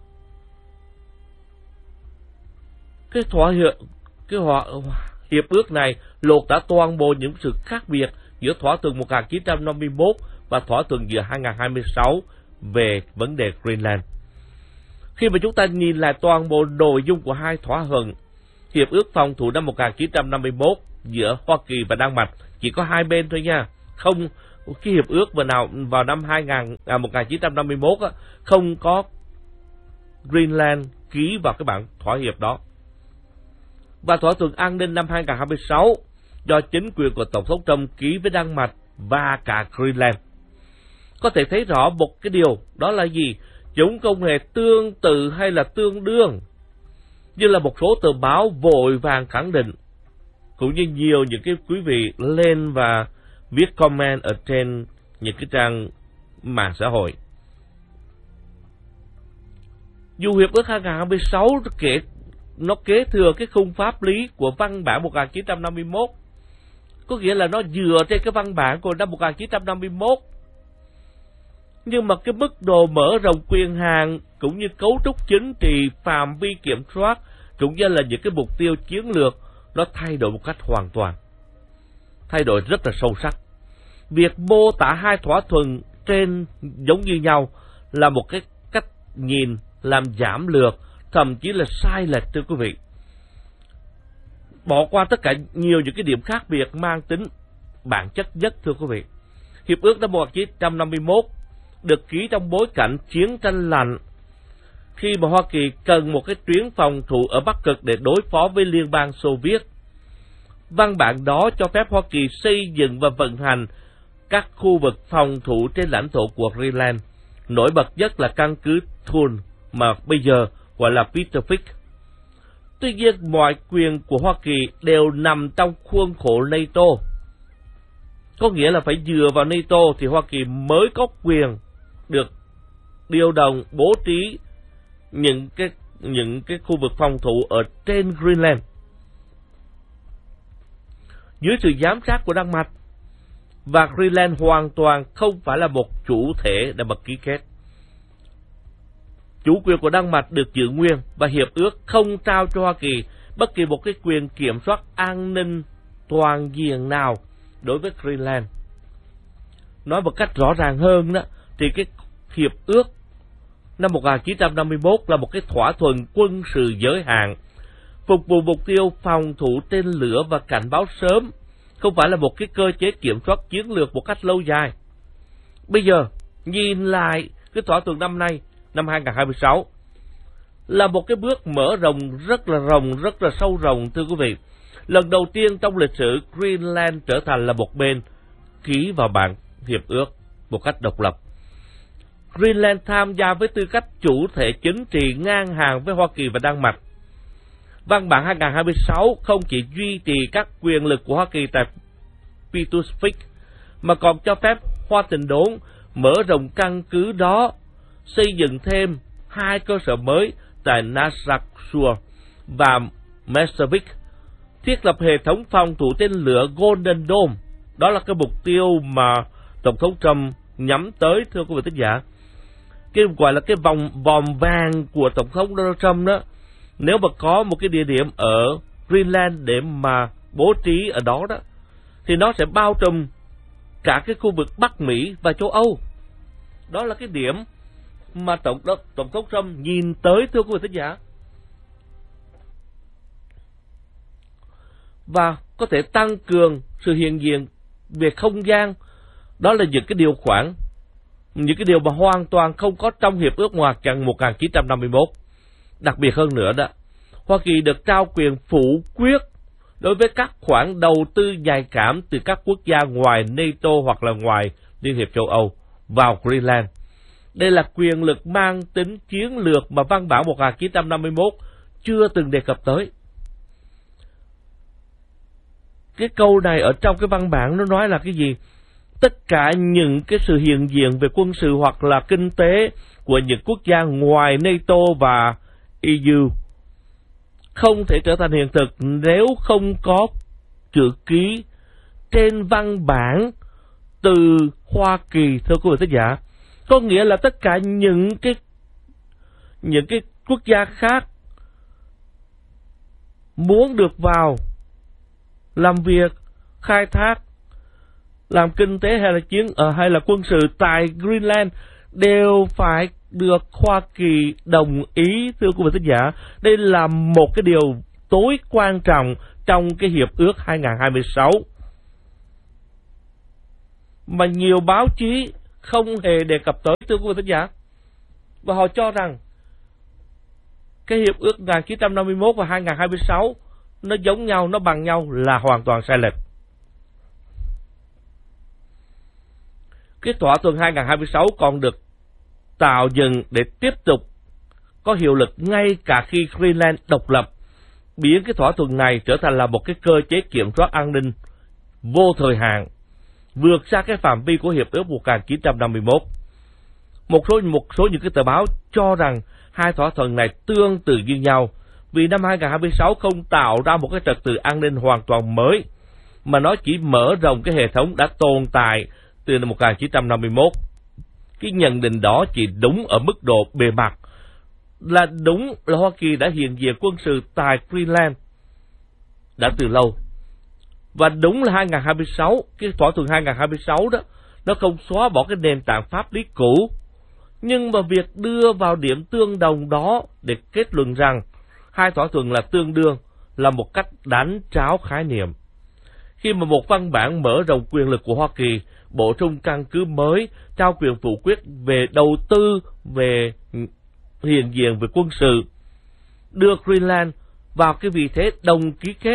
A: Cái thỏa hiệp cái hòa, hiệp ước này lột đã toàn bộ những sự khác biệt giữa thỏa thuận một nghìn chín trăm năm mươi mốt và thỏa thuận giữa hai không hai sáu về vấn đề Greenland. Khi mà chúng ta nhìn lại toàn bộ nội dung của hai thỏa thuận, hiệp ước phòng thủ năm một nghìn chín trăm năm mươi mốt giữa Hoa Kỳ và Đan Mạch chỉ có hai bên thôi nha, không cái hiệp ước vào nào vào năm hai nghìn, à, một nghìn chín trăm năm mươi mốt á, không có Greenland ký vào cái bản thỏa hiệp đó. Và thỏa thuận an ninh năm hai không hai sáu do chính quyền của Tổng thống Trump ký với Đan Mạch và cả Greenland. Có thể thấy rõ một cái điều, đó là gì? Chúng không hề tương tự hay là tương đương như là một số tờ báo vội vàng khẳng định, cũng như nhiều những cái quý vị lên và viết comment ở trên những cái trang mạng xã hội. Dù hiệp ước hai không hai sáu kể nó kế thừa cái khung pháp lý của văn bản một nghìn chín trăm năm mươi mốt, có nghĩa là nó dựa trên cái văn bản của năm một nghìn chín trăm năm mươi mốt, nhưng mà cái mức độ mở rộng quyền hạn cũng như cấu trúc chính trị, phạm vi kiểm soát cũng như là những cái mục tiêu chiến lược nó thay đổi một cách hoàn toàn, thay đổi rất là sâu sắc. Việc mô tả hai thỏa thuận trên giống như nhau là một cái cách nhìn làm giảm lược, thậm chí là sai lệch, thưa quý vị. Bỏ qua tất cả nhiều những cái điểm khác biệt mang tính bản chất nhất, thưa quý vị. Hiệp ước năm một nghìn chín trăm năm mươi mốt được ký trong bối cảnh chiến tranh lạnh, khi mà Hoa Kỳ cần một cái tuyến phòng thủ ở Bắc Cực để đối phó với Liên bang Xô Viết. Văn bản đó cho phép Hoa Kỳ xây dựng và vận hành các khu vực phòng thủ trên lãnh thổ của Greenland, nổi bật nhất là căn cứ Thun mà bây giờ gọi là Petervik. Tuy nhiên, mọi quyền của Hoa Kỳ đều nằm trong khuôn khổ NATO. Có nghĩa là phải dựa vào NATO thì Hoa Kỳ mới có quyền được điều động bố trí những cái những cái khu vực phòng thủ ở trên Greenland dưới sự giám sát của Đan Mạch, và Greenland hoàn toàn không phải là một chủ thể để mà ký kết. Chủ quyền của Đan Mạch được giữ nguyên và hiệp ước không trao cho Hoa Kỳ bất kỳ một cái quyền kiểm soát an ninh toàn diện nào đối với Greenland. Nói một cách rõ ràng hơn đó, thì cái hiệp ước năm một nghìn chín trăm năm mươi mốt là một cái thỏa thuận quân sự giới hạn, phục vụ mục tiêu phòng thủ tên lửa và cảnh báo sớm, không phải là một cái cơ chế kiểm soát chiến lược một cách lâu dài. Bây giờ, nhìn lại cái thỏa thuận năm nay, năm hai nghìn không trăm hai mươi sáu, là một cái bước mở rộng rất là rộng, rất là sâu rộng, thưa quý vị. Lần đầu tiên trong lịch sử, Greenland trở thành là một bên ký vào bản hiệp ước một cách độc lập. Greenland tham gia với tư cách chủ thể chính trị ngang hàng với Hoa Kỳ và Đan Mạch. Văn bản hai nghìn không trăm hai mươi sáu không chỉ duy trì các quyền lực của Hoa Kỳ tại Petervik, mà còn cho phép Washington mở rộng căn cứ đó, xây dựng thêm hai cơ sở mới tại Narsarsuaq và Messervik, thiết lập hệ thống phòng thủ tên lửa Golden Dome. Đó là cái mục tiêu mà Tổng thống Trump nhắm tới, thưa quý vị thính giả. Cái gọi là cái vòng vòng vàng của Tổng thống Donald Trump đó, nếu mà có một cái địa điểm ở Greenland để mà bố trí ở đó đó, thì nó sẽ bao trùm cả cái khu vực Bắc Mỹ và châu Âu. Đó là cái điểm mà Tổng, Tổng thống Trump nhìn tới, thưa quý vị thính giả. Và có thể tăng cường sự hiện diện về không gian. Đó là những cái điều khoản, những cái điều mà hoàn toàn không có trong hiệp ước Ngoại Chặn một nghìn chín trăm năm mươi mốt. Đặc biệt hơn nữa đó, Hoa Kỳ được trao quyền phủ quyết đối với các khoản đầu tư nhạy cảm từ các quốc gia ngoài NATO hoặc là ngoài Liên hiệp châu Âu vào Greenland. Đây là quyền lực mang tính chiến lược mà văn bản một nghìn chín trăm năm mươi mốt chưa từng đề cập tới. Cái câu này ở trong cái văn bản nó nói là cái gì? Tất cả những cái sự hiện diện về quân sự hoặc là kinh tế của những quốc gia ngoài NATO và e u không thể trở thành hiện thực nếu không có chữ ký trên văn bản từ Hoa Kỳ, thưa quý vị thính giả. Có nghĩa là tất cả những cái những cái quốc gia khác muốn được vào làm việc, khai thác, làm kinh tế hay là chiến uh, hay là quân sự tại Greenland đều phải được Hoa Kỳ đồng ý, thưa quý vị thính giả. Đây là một cái điều tối quan trọng trong cái hiệp ước hai nghìn không trăm hai mươi sáu mà nhiều báo chí không hề đề cập tới, thưa quý vị thính giả. Và họ cho rằng cái hiệp ước một nghìn chín trăm năm mươi mốt và hai nghìn không trăm hai mươi sáu nó giống nhau, nó bằng nhau là hoàn toàn sai lệch. Cái thỏa thuận hai nghìn không trăm hai mươi sáu còn được tạo dựng để tiếp tục có hiệu lực ngay cả khi Greenland độc lập, biến cái thỏa thuận này trở thành là một cái cơ chế kiểm soát an ninh vô thời hạn, vượt xa cái phạm vi của hiệp ước một nghìn chín trăm năm mươi mốt. Một số một số những cái tờ báo cho rằng hai thỏa thuận này tương tự như nhau, vì năm hai nghìn không trăm hai mươi sáu không tạo ra một cái trật tự an ninh hoàn toàn mới, mà nó chỉ mở rộng cái hệ thống đã tồn tại từ năm một nghìn chín trăm năm mươi mốt. Cái nhận định đó chỉ đúng ở mức độ bề mặt, là đúng là Hoa Kỳ đã hiện diện quân sự tại Greenland đã từ lâu. Và đúng là hai nghìn không trăm hai mươi sáu, cái thỏa thuận hai nghìn không trăm hai mươi sáu đó, nó không xóa bỏ cái nền tảng pháp lý cũ. Nhưng mà việc đưa vào điểm tương đồng đó để kết luận rằng hai thỏa thuận là tương đương là một cách đánh tráo khái niệm. Khi mà một văn bản mở rộng quyền lực của Hoa Kỳ, bổ sung căn cứ mới, trao quyền phủ quyết về đầu tư, về hiện diện về quân sự, đưa Greenland vào cái vị thế đồng ký kết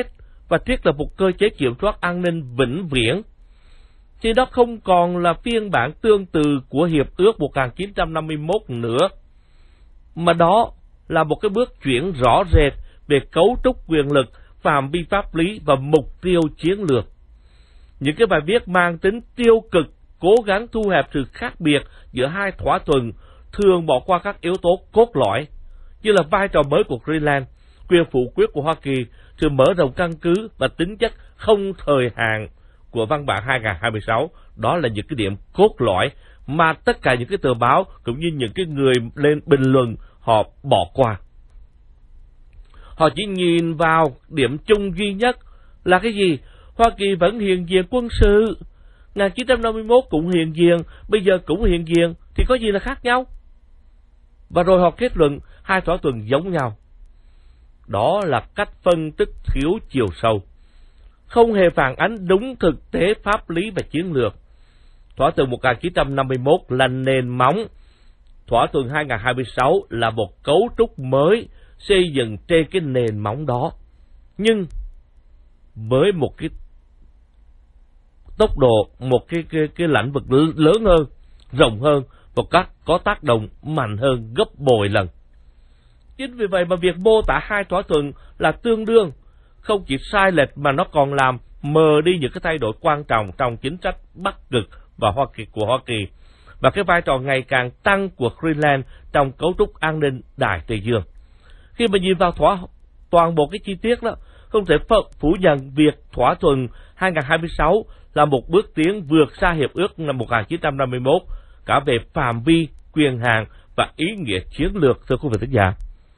A: và thiết lập một cơ chế kiểm soát an ninh vĩnh viễn, thì đó không còn là phiên bản tương tự của Hiệp ước một nghìn chín trăm năm mươi mốt nữa, mà đó là một cái bước chuyển rõ rệt về cấu trúc quyền lực, phạm vi pháp lý và mục tiêu chiến lược. Những cái bài viết mang tính tiêu cực cố gắng thu hẹp sự khác biệt giữa hai thỏa thuận, thường bỏ qua các yếu tố cốt lõi, như là vai trò mới của Greenland, quyền phủ quyết của Hoa Kỳ, sự mở rộng căn cứ và tính chất không thời hạn của văn bản hai nghìn hai mươi sáu. Đó là những cái điểm cốt lõi mà tất cả những cái tờ báo cũng như những cái người lên bình luận họ bỏ qua. Họ chỉ nhìn vào điểm chung duy nhất là cái gì? Hoa Kỳ vẫn hiện diện quân sự. một nghìn chín trăm năm mươi mốt cũng hiện diện, bây giờ cũng hiện diện, thì có gì là khác nhau? Và rồi họ kết luận hai thỏa thuận giống nhau. Đó là cách phân tích thiếu chiều sâu, không hề phản ánh đúng thực tế pháp lý và chiến lược. Thỏa thuận một nghìn chín trăm năm mươi mốt là nền móng, thỏa thuận hai nghìn hai mươi sáu là một cấu trúc mới xây dựng trên cái nền móng đó, nhưng với một cái tốc độ, một cái cái cái lĩnh vực lớn hơn, rộng hơn, và các có tác động mạnh hơn gấp bội lần. Chính vì vậy mà việc mô tả hai thỏa thuận là tương đương không chỉ sai lệch mà nó còn làm mờ đi những cái thay đổi quan trọng trong chính sách Bắc Cực và Hoa Kỳ của Hoa Kỳ, và cái vai trò ngày càng tăng của Greenland trong cấu trúc an ninh Đại Tây Dương. Khi mà nhìn vào thỏa toàn bộ cái chi tiết đó, không thể phủ nhận việc thỏa thuận hai nghìn hai mươi sáu là một bước tiến vượt xa hiệp ước năm một nghìn chín trăm năm mươi mốt, cả về phạm vi, quyền hạn và ý nghĩa chiến lược, thưa quý vị thính giả.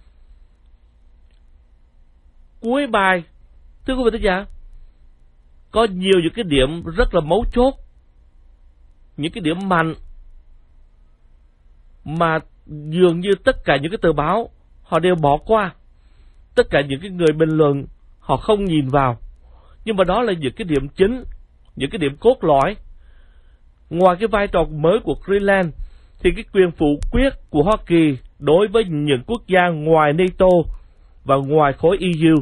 A: Cuối bài, thưa quý vị thính giả, có nhiều những cái điểm rất là mấu chốt, những cái điểm mạnh mà dường như tất cả những cái tờ báo họ đều bỏ qua, tất cả những cái người bình luận họ không nhìn vào. Nhưng mà đó là những cái điểm chính, những cái điểm cốt lõi. Ngoài cái vai trò mới của Greenland, thì cái quyền phủ quyết của Hoa Kỳ đối với những quốc gia ngoài NATO và ngoài khối e u.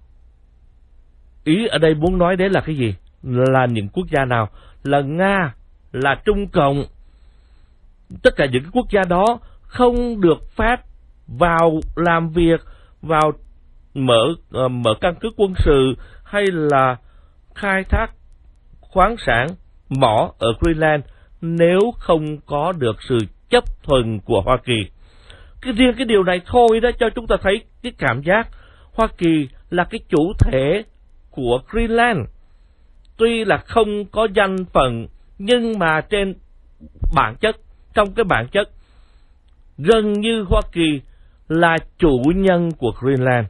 A: Ý ở đây muốn nói đến là cái gì? Là những quốc gia nào? Là Nga, là Trung Cộng. Tất cả những cái quốc gia đó không được phép vào làm việc, vào mở uh, mở căn cứ quân sự hay là khai thác khoáng sản, mỏ ở Greenland nếu không có được sự chấp thuận của Hoa Kỳ. Cái riêng cái điều này thôi đó cho chúng ta thấy cái cảm giác Hoa Kỳ là cái chủ thể của Greenland. Tuy là không có danh phận, nhưng mà trên bản chất, trong cái bản chất, gần như Hoa Kỳ là chủ nhân của Greenland.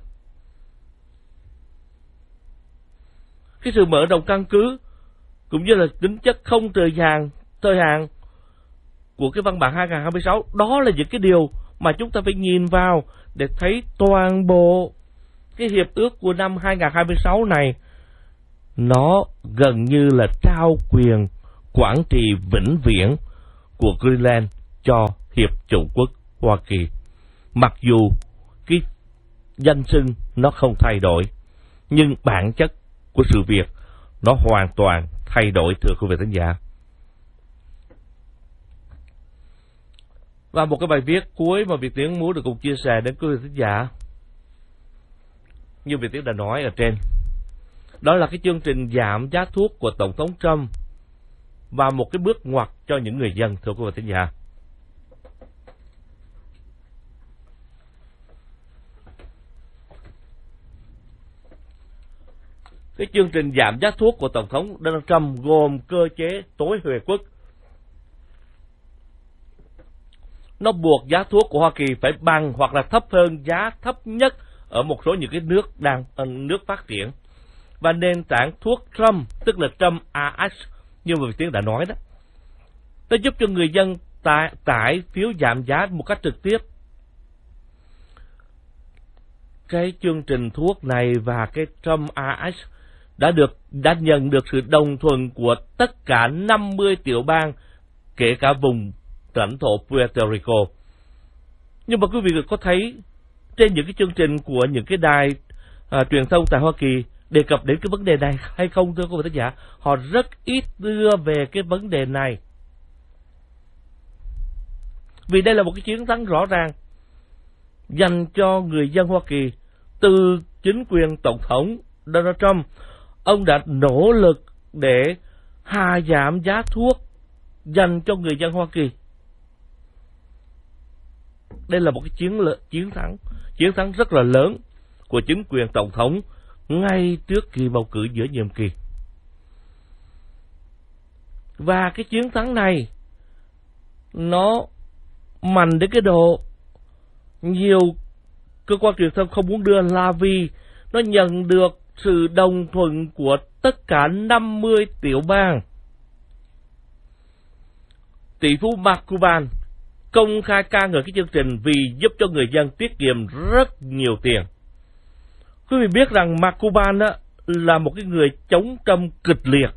A: Cái sự mở rộng căn cứ cũng như là tính chất không thời hạn, thời hạn của cái văn bản hai nghìn hai mươi sáu, đó là những cái điều mà chúng ta phải nhìn vào để thấy toàn bộ cái hiệp ước của năm hai nghìn hai mươi sáu này nó gần như là trao quyền quản trị vĩnh viễn của Greenland cho Hiệp chủng quốc Hoa Kỳ. Mặc dù cái danh xưng nó không thay đổi, nhưng bản chất của sự việc nó hoàn toàn thay đổi, thưa quý vị khán giả. Và một cái bài viết cuối mà Việt Tiến muốn được cùng chia sẻ đến quý vị khán giả, như Việt Tiến đã nói ở trên, đó là cái chương trình giảm giá thuốc của Tổng thống Trump và một cái bước ngoặt cho những người dân, thưa quý vị khán giả. Cái chương trình giảm giá thuốc của Tổng thống Donald Trump gồm cơ chế tối huề quốc. Nó buộc giá thuốc của Hoa Kỳ phải bằng hoặc là thấp hơn giá thấp nhất ở một số những cái nước đang nước phát triển. Và nền tảng thuốc Trump, tức là Trump a x, như mà Việt Tiến đã nói đó, nó giúp cho người dân tải, tải phiếu giảm giá một cách trực tiếp. Cái chương trình thuốc này và cái Trump a x đã được đã nhận được sự đồng thuận của tất cả năm mươi tiểu bang, kể cả vùng lãnh thổ Puerto Rico. Nhưng mà quý vị có thấy trên những cái chương trình của những cái đài à, truyền thông tại Hoa Kỳ, đề cập đến cái vấn đề này hay không thưa quý vị thính giả? Họ rất ít đưa về cái vấn đề này. Vì đây là một cái chiến thắng rõ ràng dành cho người dân Hoa Kỳ. Từ chính quyền Tổng thống Donald Trump, ông đã nỗ lực để hạ giảm giá thuốc dành cho người dân Hoa Kỳ. Đây là một cái chiến lợi, chiến thắng, chiến thắng rất là lớn của chính quyền Tổng thống ngay trước kỳ bầu cử giữa nhiệm kỳ. Và cái chiến thắng này nó mạnh đến cái độ nhiều cơ quan truyền thông không muốn đưa là vì nó nhận được sự đồng thuận của tất cả năm mươi tiểu bang. Tỷ phú Mark Cuban công khai ca ngợi cái chương trình vì giúp cho người dân tiết kiệm rất nhiều tiền. Quý vị biết rằng Mark Cuban á, là một cái người chống Trump kịch liệt.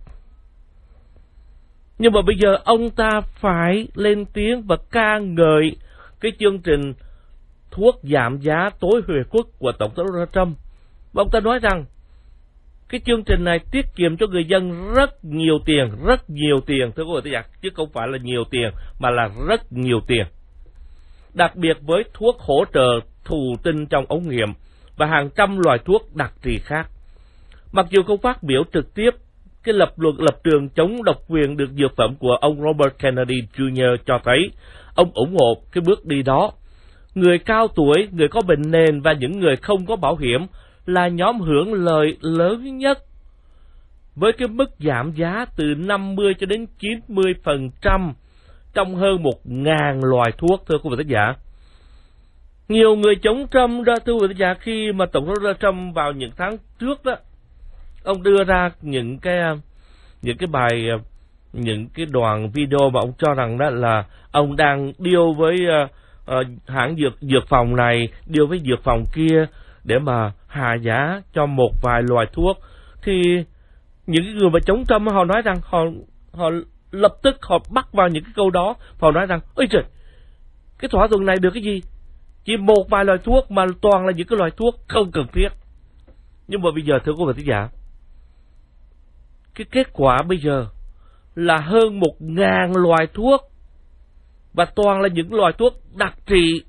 A: Nhưng mà bây giờ ông ta phải lên tiếng và ca ngợi cái chương trình thuốc giảm giá tối huề quốc của Tổng thống Donald Trump. Và ông ta nói rằng cái chương trình này tiết kiệm cho người dân rất nhiều tiền, rất nhiều tiền, thưa quý vị, chứ không phải là nhiều tiền, mà là rất nhiều tiền. Đặc biệt với thuốc hỗ trợ thụ tinh trong ống nghiệm và hàng trăm loại thuốc đặc trị khác. Mặc dù không phát biểu trực tiếp, cái lập luận lập trường chống độc quyền được dược phẩm của ông Robert Kennedy Junior cho thấy ông ủng hộ cái bước đi đó. Người cao tuổi, người có bệnh nền và những người không có bảo hiểm là nhóm hưởng lợi lớn nhất, với cái mức giảm giá từ năm mươi cho đến chín mươi phần trăm trong hơn một ngàn loại thuốc, thưa quý vị thính giả. Nhiều người chống Trump đó, thưa quý vị thính giả, khi mà Tổng thống Trump vào những tháng trước đó, ông đưa ra những cái những cái bài, những cái đoạn video mà ông cho rằng đó là ông đang deal với uh, uh, hãng dược dược phòng này, deal với dược phòng kia để mà hạ giá cho một vài loại thuốc. Thì những người mà chống Trump họ nói rằng họ họ lập tức họ bắt vào những cái câu đó, họ nói rằng ôi trời, cái thỏa thuận này được cái gì? Chỉ một vài loại thuốc mà toàn là những cái loại thuốc không cần thiết. Nhưng mà bây giờ thưa quý vị thính giả, cái kết quả bây giờ là hơn một ngàn loại thuốc và toàn là những loại thuốc đặc trị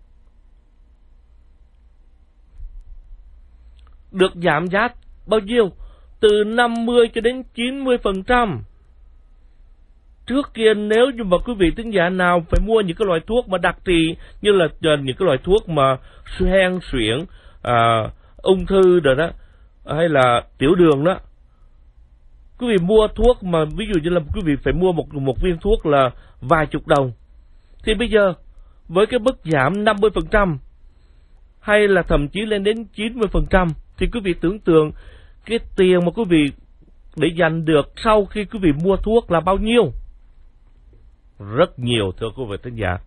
A: được giảm giá bao nhiêu? Từ năm mươi cho đến chín mươi phần trăm. Trước kia nếu như mà quý vị thính giả nào phải mua những cái loại thuốc mà đặc trị như là những cái loại thuốc mà hen suyễn, à, ung thư rồi đó, hay là tiểu đường đó, quý vị mua thuốc mà ví dụ như là quý vị phải mua một một viên thuốc là vài chục đồng, thì bây giờ với cái mức giảm năm mươi phần trăm hay là thậm chí lên đến chín mươi phần trăm thì quý vị tưởng tượng cái tiền mà quý vị để dành được sau khi quý vị mua thuốc là bao nhiêu? Rất nhiều, thưa quý vị thính giả.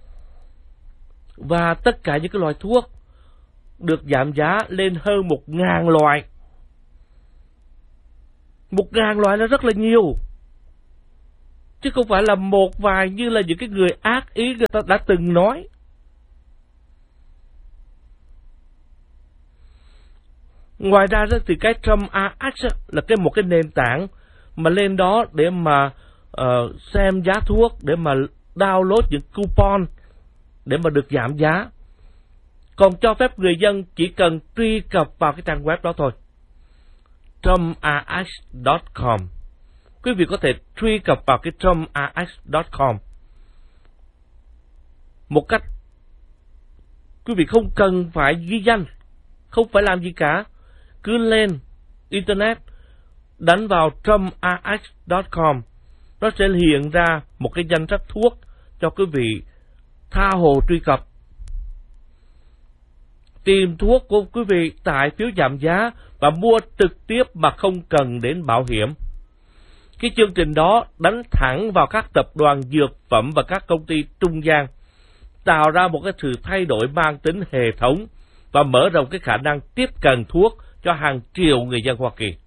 A: Và tất cả những cái loại thuốc được giảm giá lên hơn một ngàn loại. Một ngàn loại là rất là nhiều, chứ không phải là một vài như là những cái người ác ý người ta đã từng nói. Ngoài ra thì cái Trump Act là cái một cái nền tảng mà lên đó để mà uh, xem giá thuốc, để mà download những coupon để mà được giảm giá. Còn cho phép người dân chỉ cần truy cập vào cái trang web đó thôi, trump a x chấm com. Quý vị có thể truy cập vào cái trump a x chấm com một cách quý vị không cần phải ghi danh, không phải làm gì cả, cứ lên internet đánh vào trump a x chấm com, nó sẽ hiện ra một cái danh sách thuốc cho quý vị tha hồ truy cập, tìm thuốc của quý vị tại phiếu giảm giá và mua trực tiếp mà không cần đến bảo hiểm. Cái chương trình đó đánh thẳng vào các tập đoàn dược phẩm và các công ty trung gian, tạo ra một cái sự thay đổi mang tính hệ thống và mở rộng cái khả năng tiếp cận thuốc cho hàng triệu người dân Hoa Kỳ.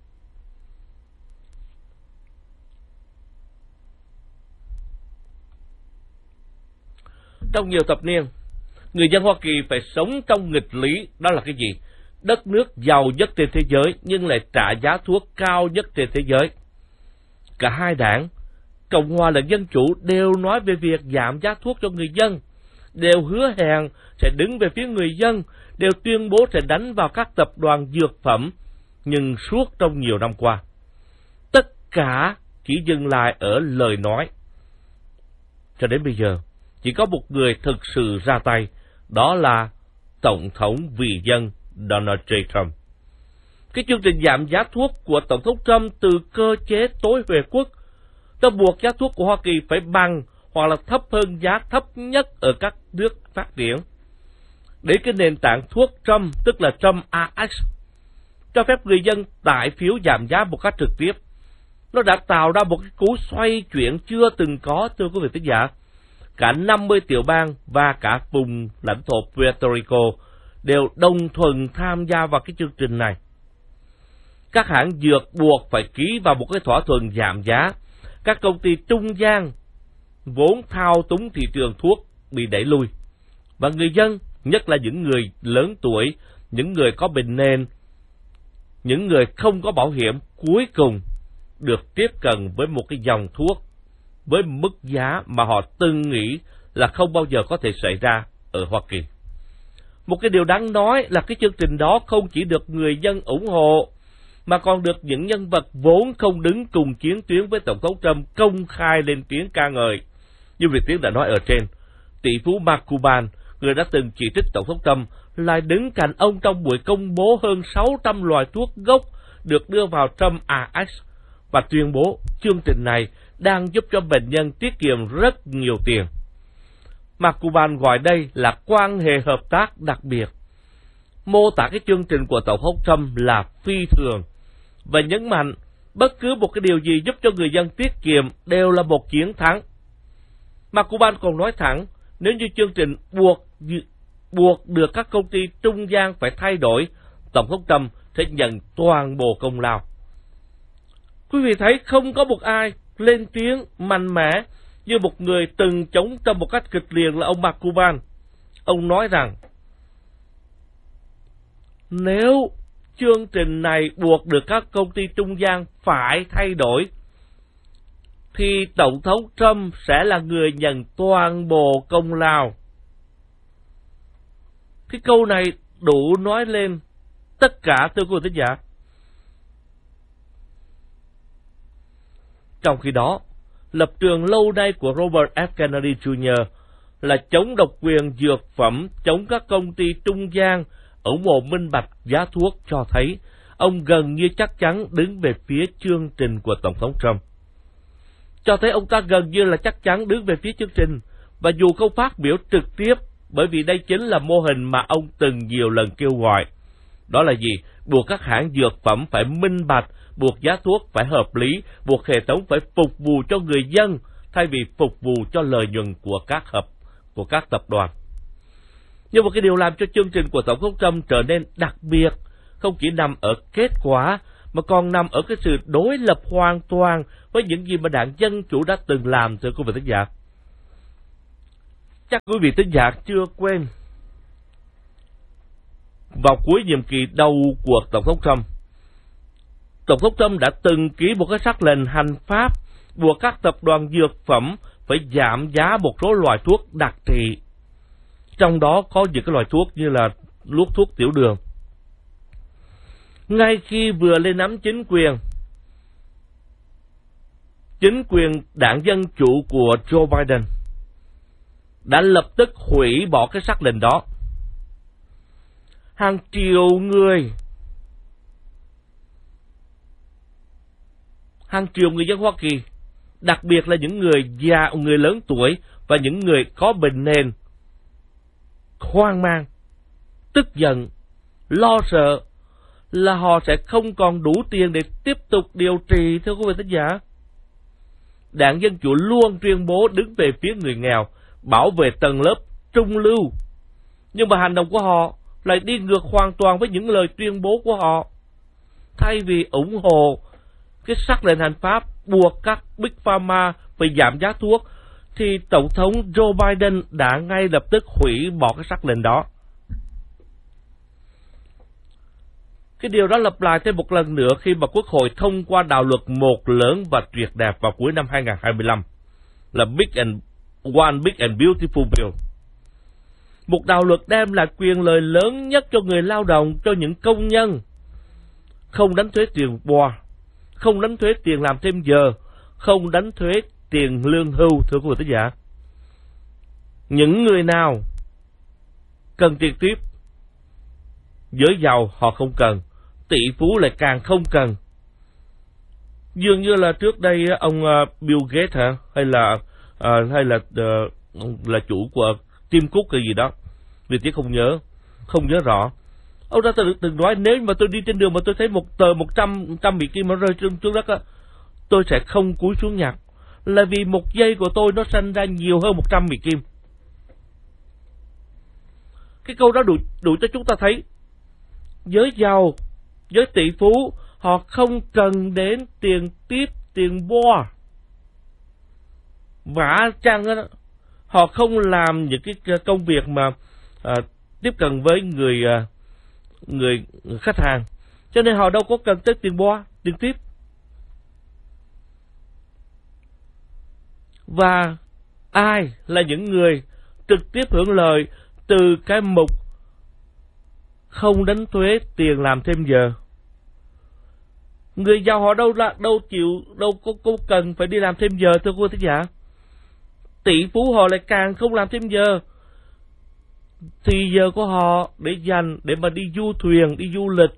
A: Trong nhiều thập niên, người dân Hoa Kỳ phải sống trong nghịch lý, đó là cái gì? đất nước giàu nhất trên thế giới nhưng lại trả giá thuốc cao nhất trên thế giới. Cả hai đảng, Cộng hòa lẫn Dân chủ, đều nói về việc giảm giá thuốc cho người dân, đều hứa hẹn sẽ đứng về phía người dân, đều tuyên bố sẽ đánh vào các tập đoàn dược phẩm, nhưng suốt trong nhiều năm qua, tất cả chỉ dừng lại ở lời nói. Cho đến bây giờ, chỉ có một người thực sự ra tay, đó là Tổng thống vì dân Donald J. Trump. Cái chương trình giảm giá thuốc của Tổng thống Trump từ cơ chế tối huệ quốc, nó buộc giá thuốc của Hoa Kỳ phải bằng hoặc là thấp hơn giá thấp nhất ở các nước phát triển. Để cái nền tảng thuốc Trump, tức là Trump a ích, cho phép người dân tải phiếu giảm giá một cách trực tiếp. Nó đã tạo ra một cái cú xoay chuyển chưa từng có, thưa quý vị thính giả. Cả năm mươi tiểu bang và cả vùng lãnh thổ Puerto Rico đều đồng thuận tham gia vào cái chương trình này. Các hãng dược buộc phải ký vào một cái thỏa thuận giảm giá. Các công ty trung gian vốn thao túng thị trường thuốc bị đẩy lui. Và người dân, nhất là những người lớn tuổi, những người có bệnh nền, những người không có bảo hiểm, cuối cùng được tiếp cận với một cái dòng thuốc với mức giá mà họ từng nghĩ là không bao giờ có thể xảy ra ở Hoa Kỳ. Một cái điều đáng nói là cái chương trình đó không chỉ được người dân ủng hộ, mà còn được những nhân vật vốn không đứng cùng chiến tuyến với Tổng thống Trump công khai lên tiếng ca ngợi. Như Việt Tiến đã nói ở trên, tỷ phú Mark Cuban, người đã từng chỉ trích Tổng thống Trump, lại đứng cạnh ông trong buổi công bố hơn sáu trăm loại thuốc gốc được đưa vào Trump a ích và tuyên bố chương trình này đang giúp cho bệnh nhân tiết kiệm rất nhiều tiền. Mark Cuban gọi đây là quan hệ hợp tác đặc biệt, mô tả cái chương trình của Tổng thống Trump là phi thường, và nhấn mạnh bất cứ một cái điều gì giúp cho người dân tiết kiệm đều là một chiến thắng. Mark Cuban còn nói thẳng, nếu như chương trình buộc buộc được các công ty trung gian phải thay đổi, Tổng thống Trump sẽ nhận toàn bộ công lao. Quý vị thấy không có một ai lên tiếng mạnh mẽ như một người từng chống Trump một cách kịch liệt là ông Mark Cuban. Ông nói rằng nếu chương trình này buộc được các công ty trung gian phải thay đổi, thì Tổng thống Trump sẽ là người nhận toàn bộ công lao. Cái câu này đủ nói lên tất cả, thưa quý vị thính giả. Trong khi đó, lập trường lâu nay của Robert F. Kennedy Junior là chống độc quyền dược phẩm, chống các công ty trung gian, ủng hộ minh bạch giá thuốc, cho thấy ông gần như chắc chắn đứng về phía chương trình của Tổng thống Trump. Cho thấy ông ta gần như là chắc chắn đứng về phía chương trình, và dù không phát biểu trực tiếp, bởi vì đây chính là mô hình mà ông từng nhiều lần kêu gọi. Đó là gì? Buộc các hãng dược phẩm phải minh bạch, buộc giá thuốc phải hợp lý, buộc hệ thống phải phục vụ cho người dân thay vì phục vụ cho lợi nhuận của các hợp của các tập đoàn. Nhưng một cái điều làm cho chương trình của Tổng thống Trump trở nên đặc biệt không chỉ nằm ở kết quả, mà còn nằm ở cái sự đối lập hoàn toàn với những gì mà đảng Dân Chủ đã từng làm, thưa quý vị thính giả. Chắc quý vị thính giả chưa quên, vào cuối nhiệm kỳ đầu của Tổng thống Trump, Tổng thống Trump đã từng ký một cái sắc lệnh hành pháp buộc các tập đoàn dược phẩm phải giảm giá một số loại thuốc đặc trị. Trong đó có những cái loại thuốc như là thuốc thuốc tiểu đường. Ngay khi vừa lên nắm chính quyền, chính quyền đảng Dân Chủ của Joe Biden đã lập tức hủy bỏ cái sắc lệnh đó. Hàng triệu người, hàng triệu người dân Hoa Kỳ, đặc biệt là những người già, người lớn tuổi và những người có bệnh nền, hoang mang, tức giận, lo sợ là họ sẽ không còn đủ tiền để tiếp tục điều trị, thưa quý vị thính giả. Đảng Dân Chủ luôn tuyên bố đứng về phía người nghèo, bảo vệ tầng lớp trung lưu, nhưng mà hành động của họ lại đi ngược hoàn toàn với những lời tuyên bố của họ. Thay vì ủng hộ cái sắc lệnh hành pháp buộc các Big Pharma phải giảm giá thuốc, thì Tổng thống Joe Biden đã ngay lập tức hủy bỏ cái sắc lệnh đó. Cái điều đó lặp lại thêm một lần nữa khi mà Quốc hội thông qua đạo luật một lớn và tuyệt đẹp vào cuối năm hai nghìn không trăm hai mươi lăm, là Big and One Big and Beautiful Bill. Một đạo luật đem lại quyền lợi lớn nhất cho người lao động, cho những công nhân. Không đánh thuế tiền boa, không đánh thuế tiền làm thêm giờ, không đánh thuế tiền lương hưu, thưa quý vị thính giả. Những người nào cần tiền tiếp, giới giàu họ không cần, tỷ phú lại càng không cần. Dường như là trước đây ông Bill Gates hả, hay là uh, hay là uh, là chủ của Tim Cook cái gì đó, vì tiếc không nhớ, không nhớ rõ. Ông ta từng, từng nói nếu mà tôi đi trên đường mà tôi thấy một tờ một trăm trăm Mỹ Kim nó rơi trên xuống đất á, tôi sẽ không cúi xuống nhặt, là vì một giây của tôi nó sanh ra nhiều hơn một trăm Mỹ Kim. Cái câu đó đủ đủ cho chúng ta thấy giới giàu, giới tỷ phú họ không cần đến tiền tiếp, tiền boa. Vả chăng đó, họ không làm những cái công việc mà à, tiếp cận với người à, người khách hàng, cho nên họ đâu có cần tới tiền boa, tiền tiếp. Và ai là những người trực tiếp hưởng lợi từ cái mục không đánh thuế tiền làm thêm giờ? Người giàu họ đâu là đâu chịu, đâu có, có cần phải đi làm thêm giờ, thưa quý thính giả. Tỷ phú họ lại càng không làm thêm giờ. Thì giờ của họ để dành để mà đi du thuyền, đi du lịch,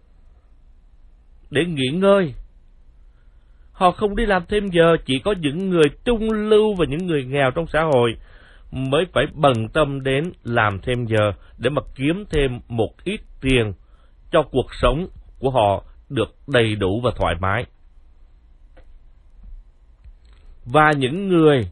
A: để nghỉ ngơi. Họ không đi làm thêm giờ, chỉ có những người trung lưu và những người nghèo trong xã hội mới phải bận tâm đến làm thêm giờ để mà kiếm thêm một ít tiền cho cuộc sống của họ được đầy đủ và thoải mái. Và những người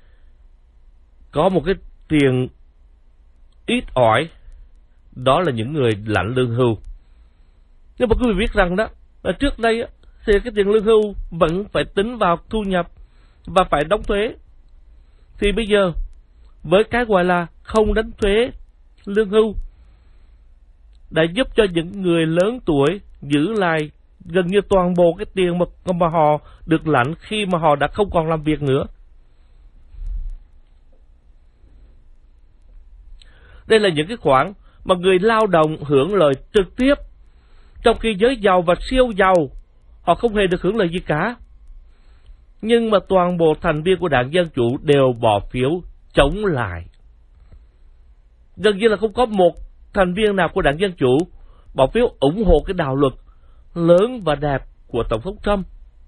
A: có một cái tiền ít ỏi, đó là những người lãnh lương hưu. Nhưng mà quý vị biết rằng đó, trước đây thì cái tiền lương hưu vẫn phải tính vào thu nhập và phải đóng thuế. Thì bây giờ với cái gọi là không đánh thuế lương hưu đã giúp cho những người lớn tuổi giữ lại gần như toàn bộ cái tiền mà, mà họ được lãnh khi mà họ đã không còn làm việc nữa. Đây là những cái khoản mà người lao động hưởng lợi trực tiếp, trong khi giới giàu và siêu giàu họ không hề được hưởng lợi gì cả. Nhưng mà toàn bộ thành viên của đảng Dân Chủ đều bỏ phiếu chống lại. Gần như là không có một thành viên nào của đảng Dân Chủ bỏ phiếu ủng hộ cái đạo luật lớn và đẹp của Tổng thống Trump.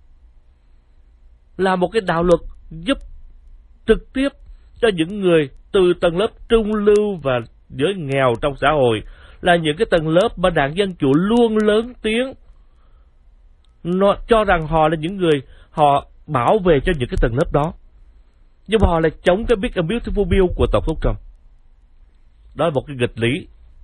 A: Là một cái đạo luật giúp trực tiếp cho những người từ tầng lớp trung lưu và giới nghèo trong xã hội, là những cái tầng lớp mà đảng Dân Chủ luôn lớn tiếng nó cho rằng họ là những người họ bảo vệ cho những cái tầng lớp đó, nhưng mà họ lại chống cái Big and Beautiful Bill của Tổng thống Trump. Đó là một cái nghịch lý.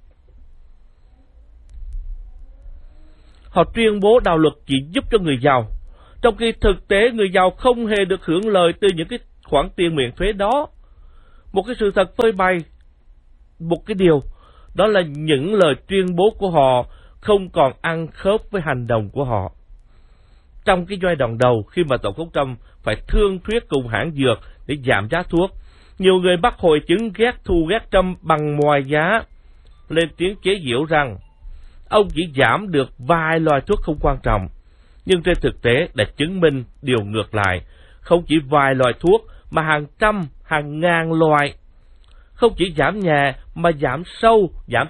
A: Họ tuyên bố đạo luật chỉ giúp cho người giàu, trong khi thực tế người giàu không hề được hưởng lợi từ những cái khoản tiền miễn thuế đó. Một cái sự thật phơi bày một cái điều, đó là những lời tuyên bố của họ không còn ăn khớp với hành động của họ. Trong cái giai đoạn đầu, khi mà Tổng thống Trump phải thương thuyết cùng hãng dược để giảm giá thuốc, nhiều người bắt hội chứng ghét thù ghét Trump bằng mọi giá, lên tiếng chế giễu rằng ông chỉ giảm được vài loại thuốc không quan trọng. Nhưng trên thực tế đã chứng minh điều ngược lại. Không chỉ vài loại thuốc mà hàng trăm, hàng ngàn loại. Không chỉ giảm nhẹ mà giảm sâu, giảm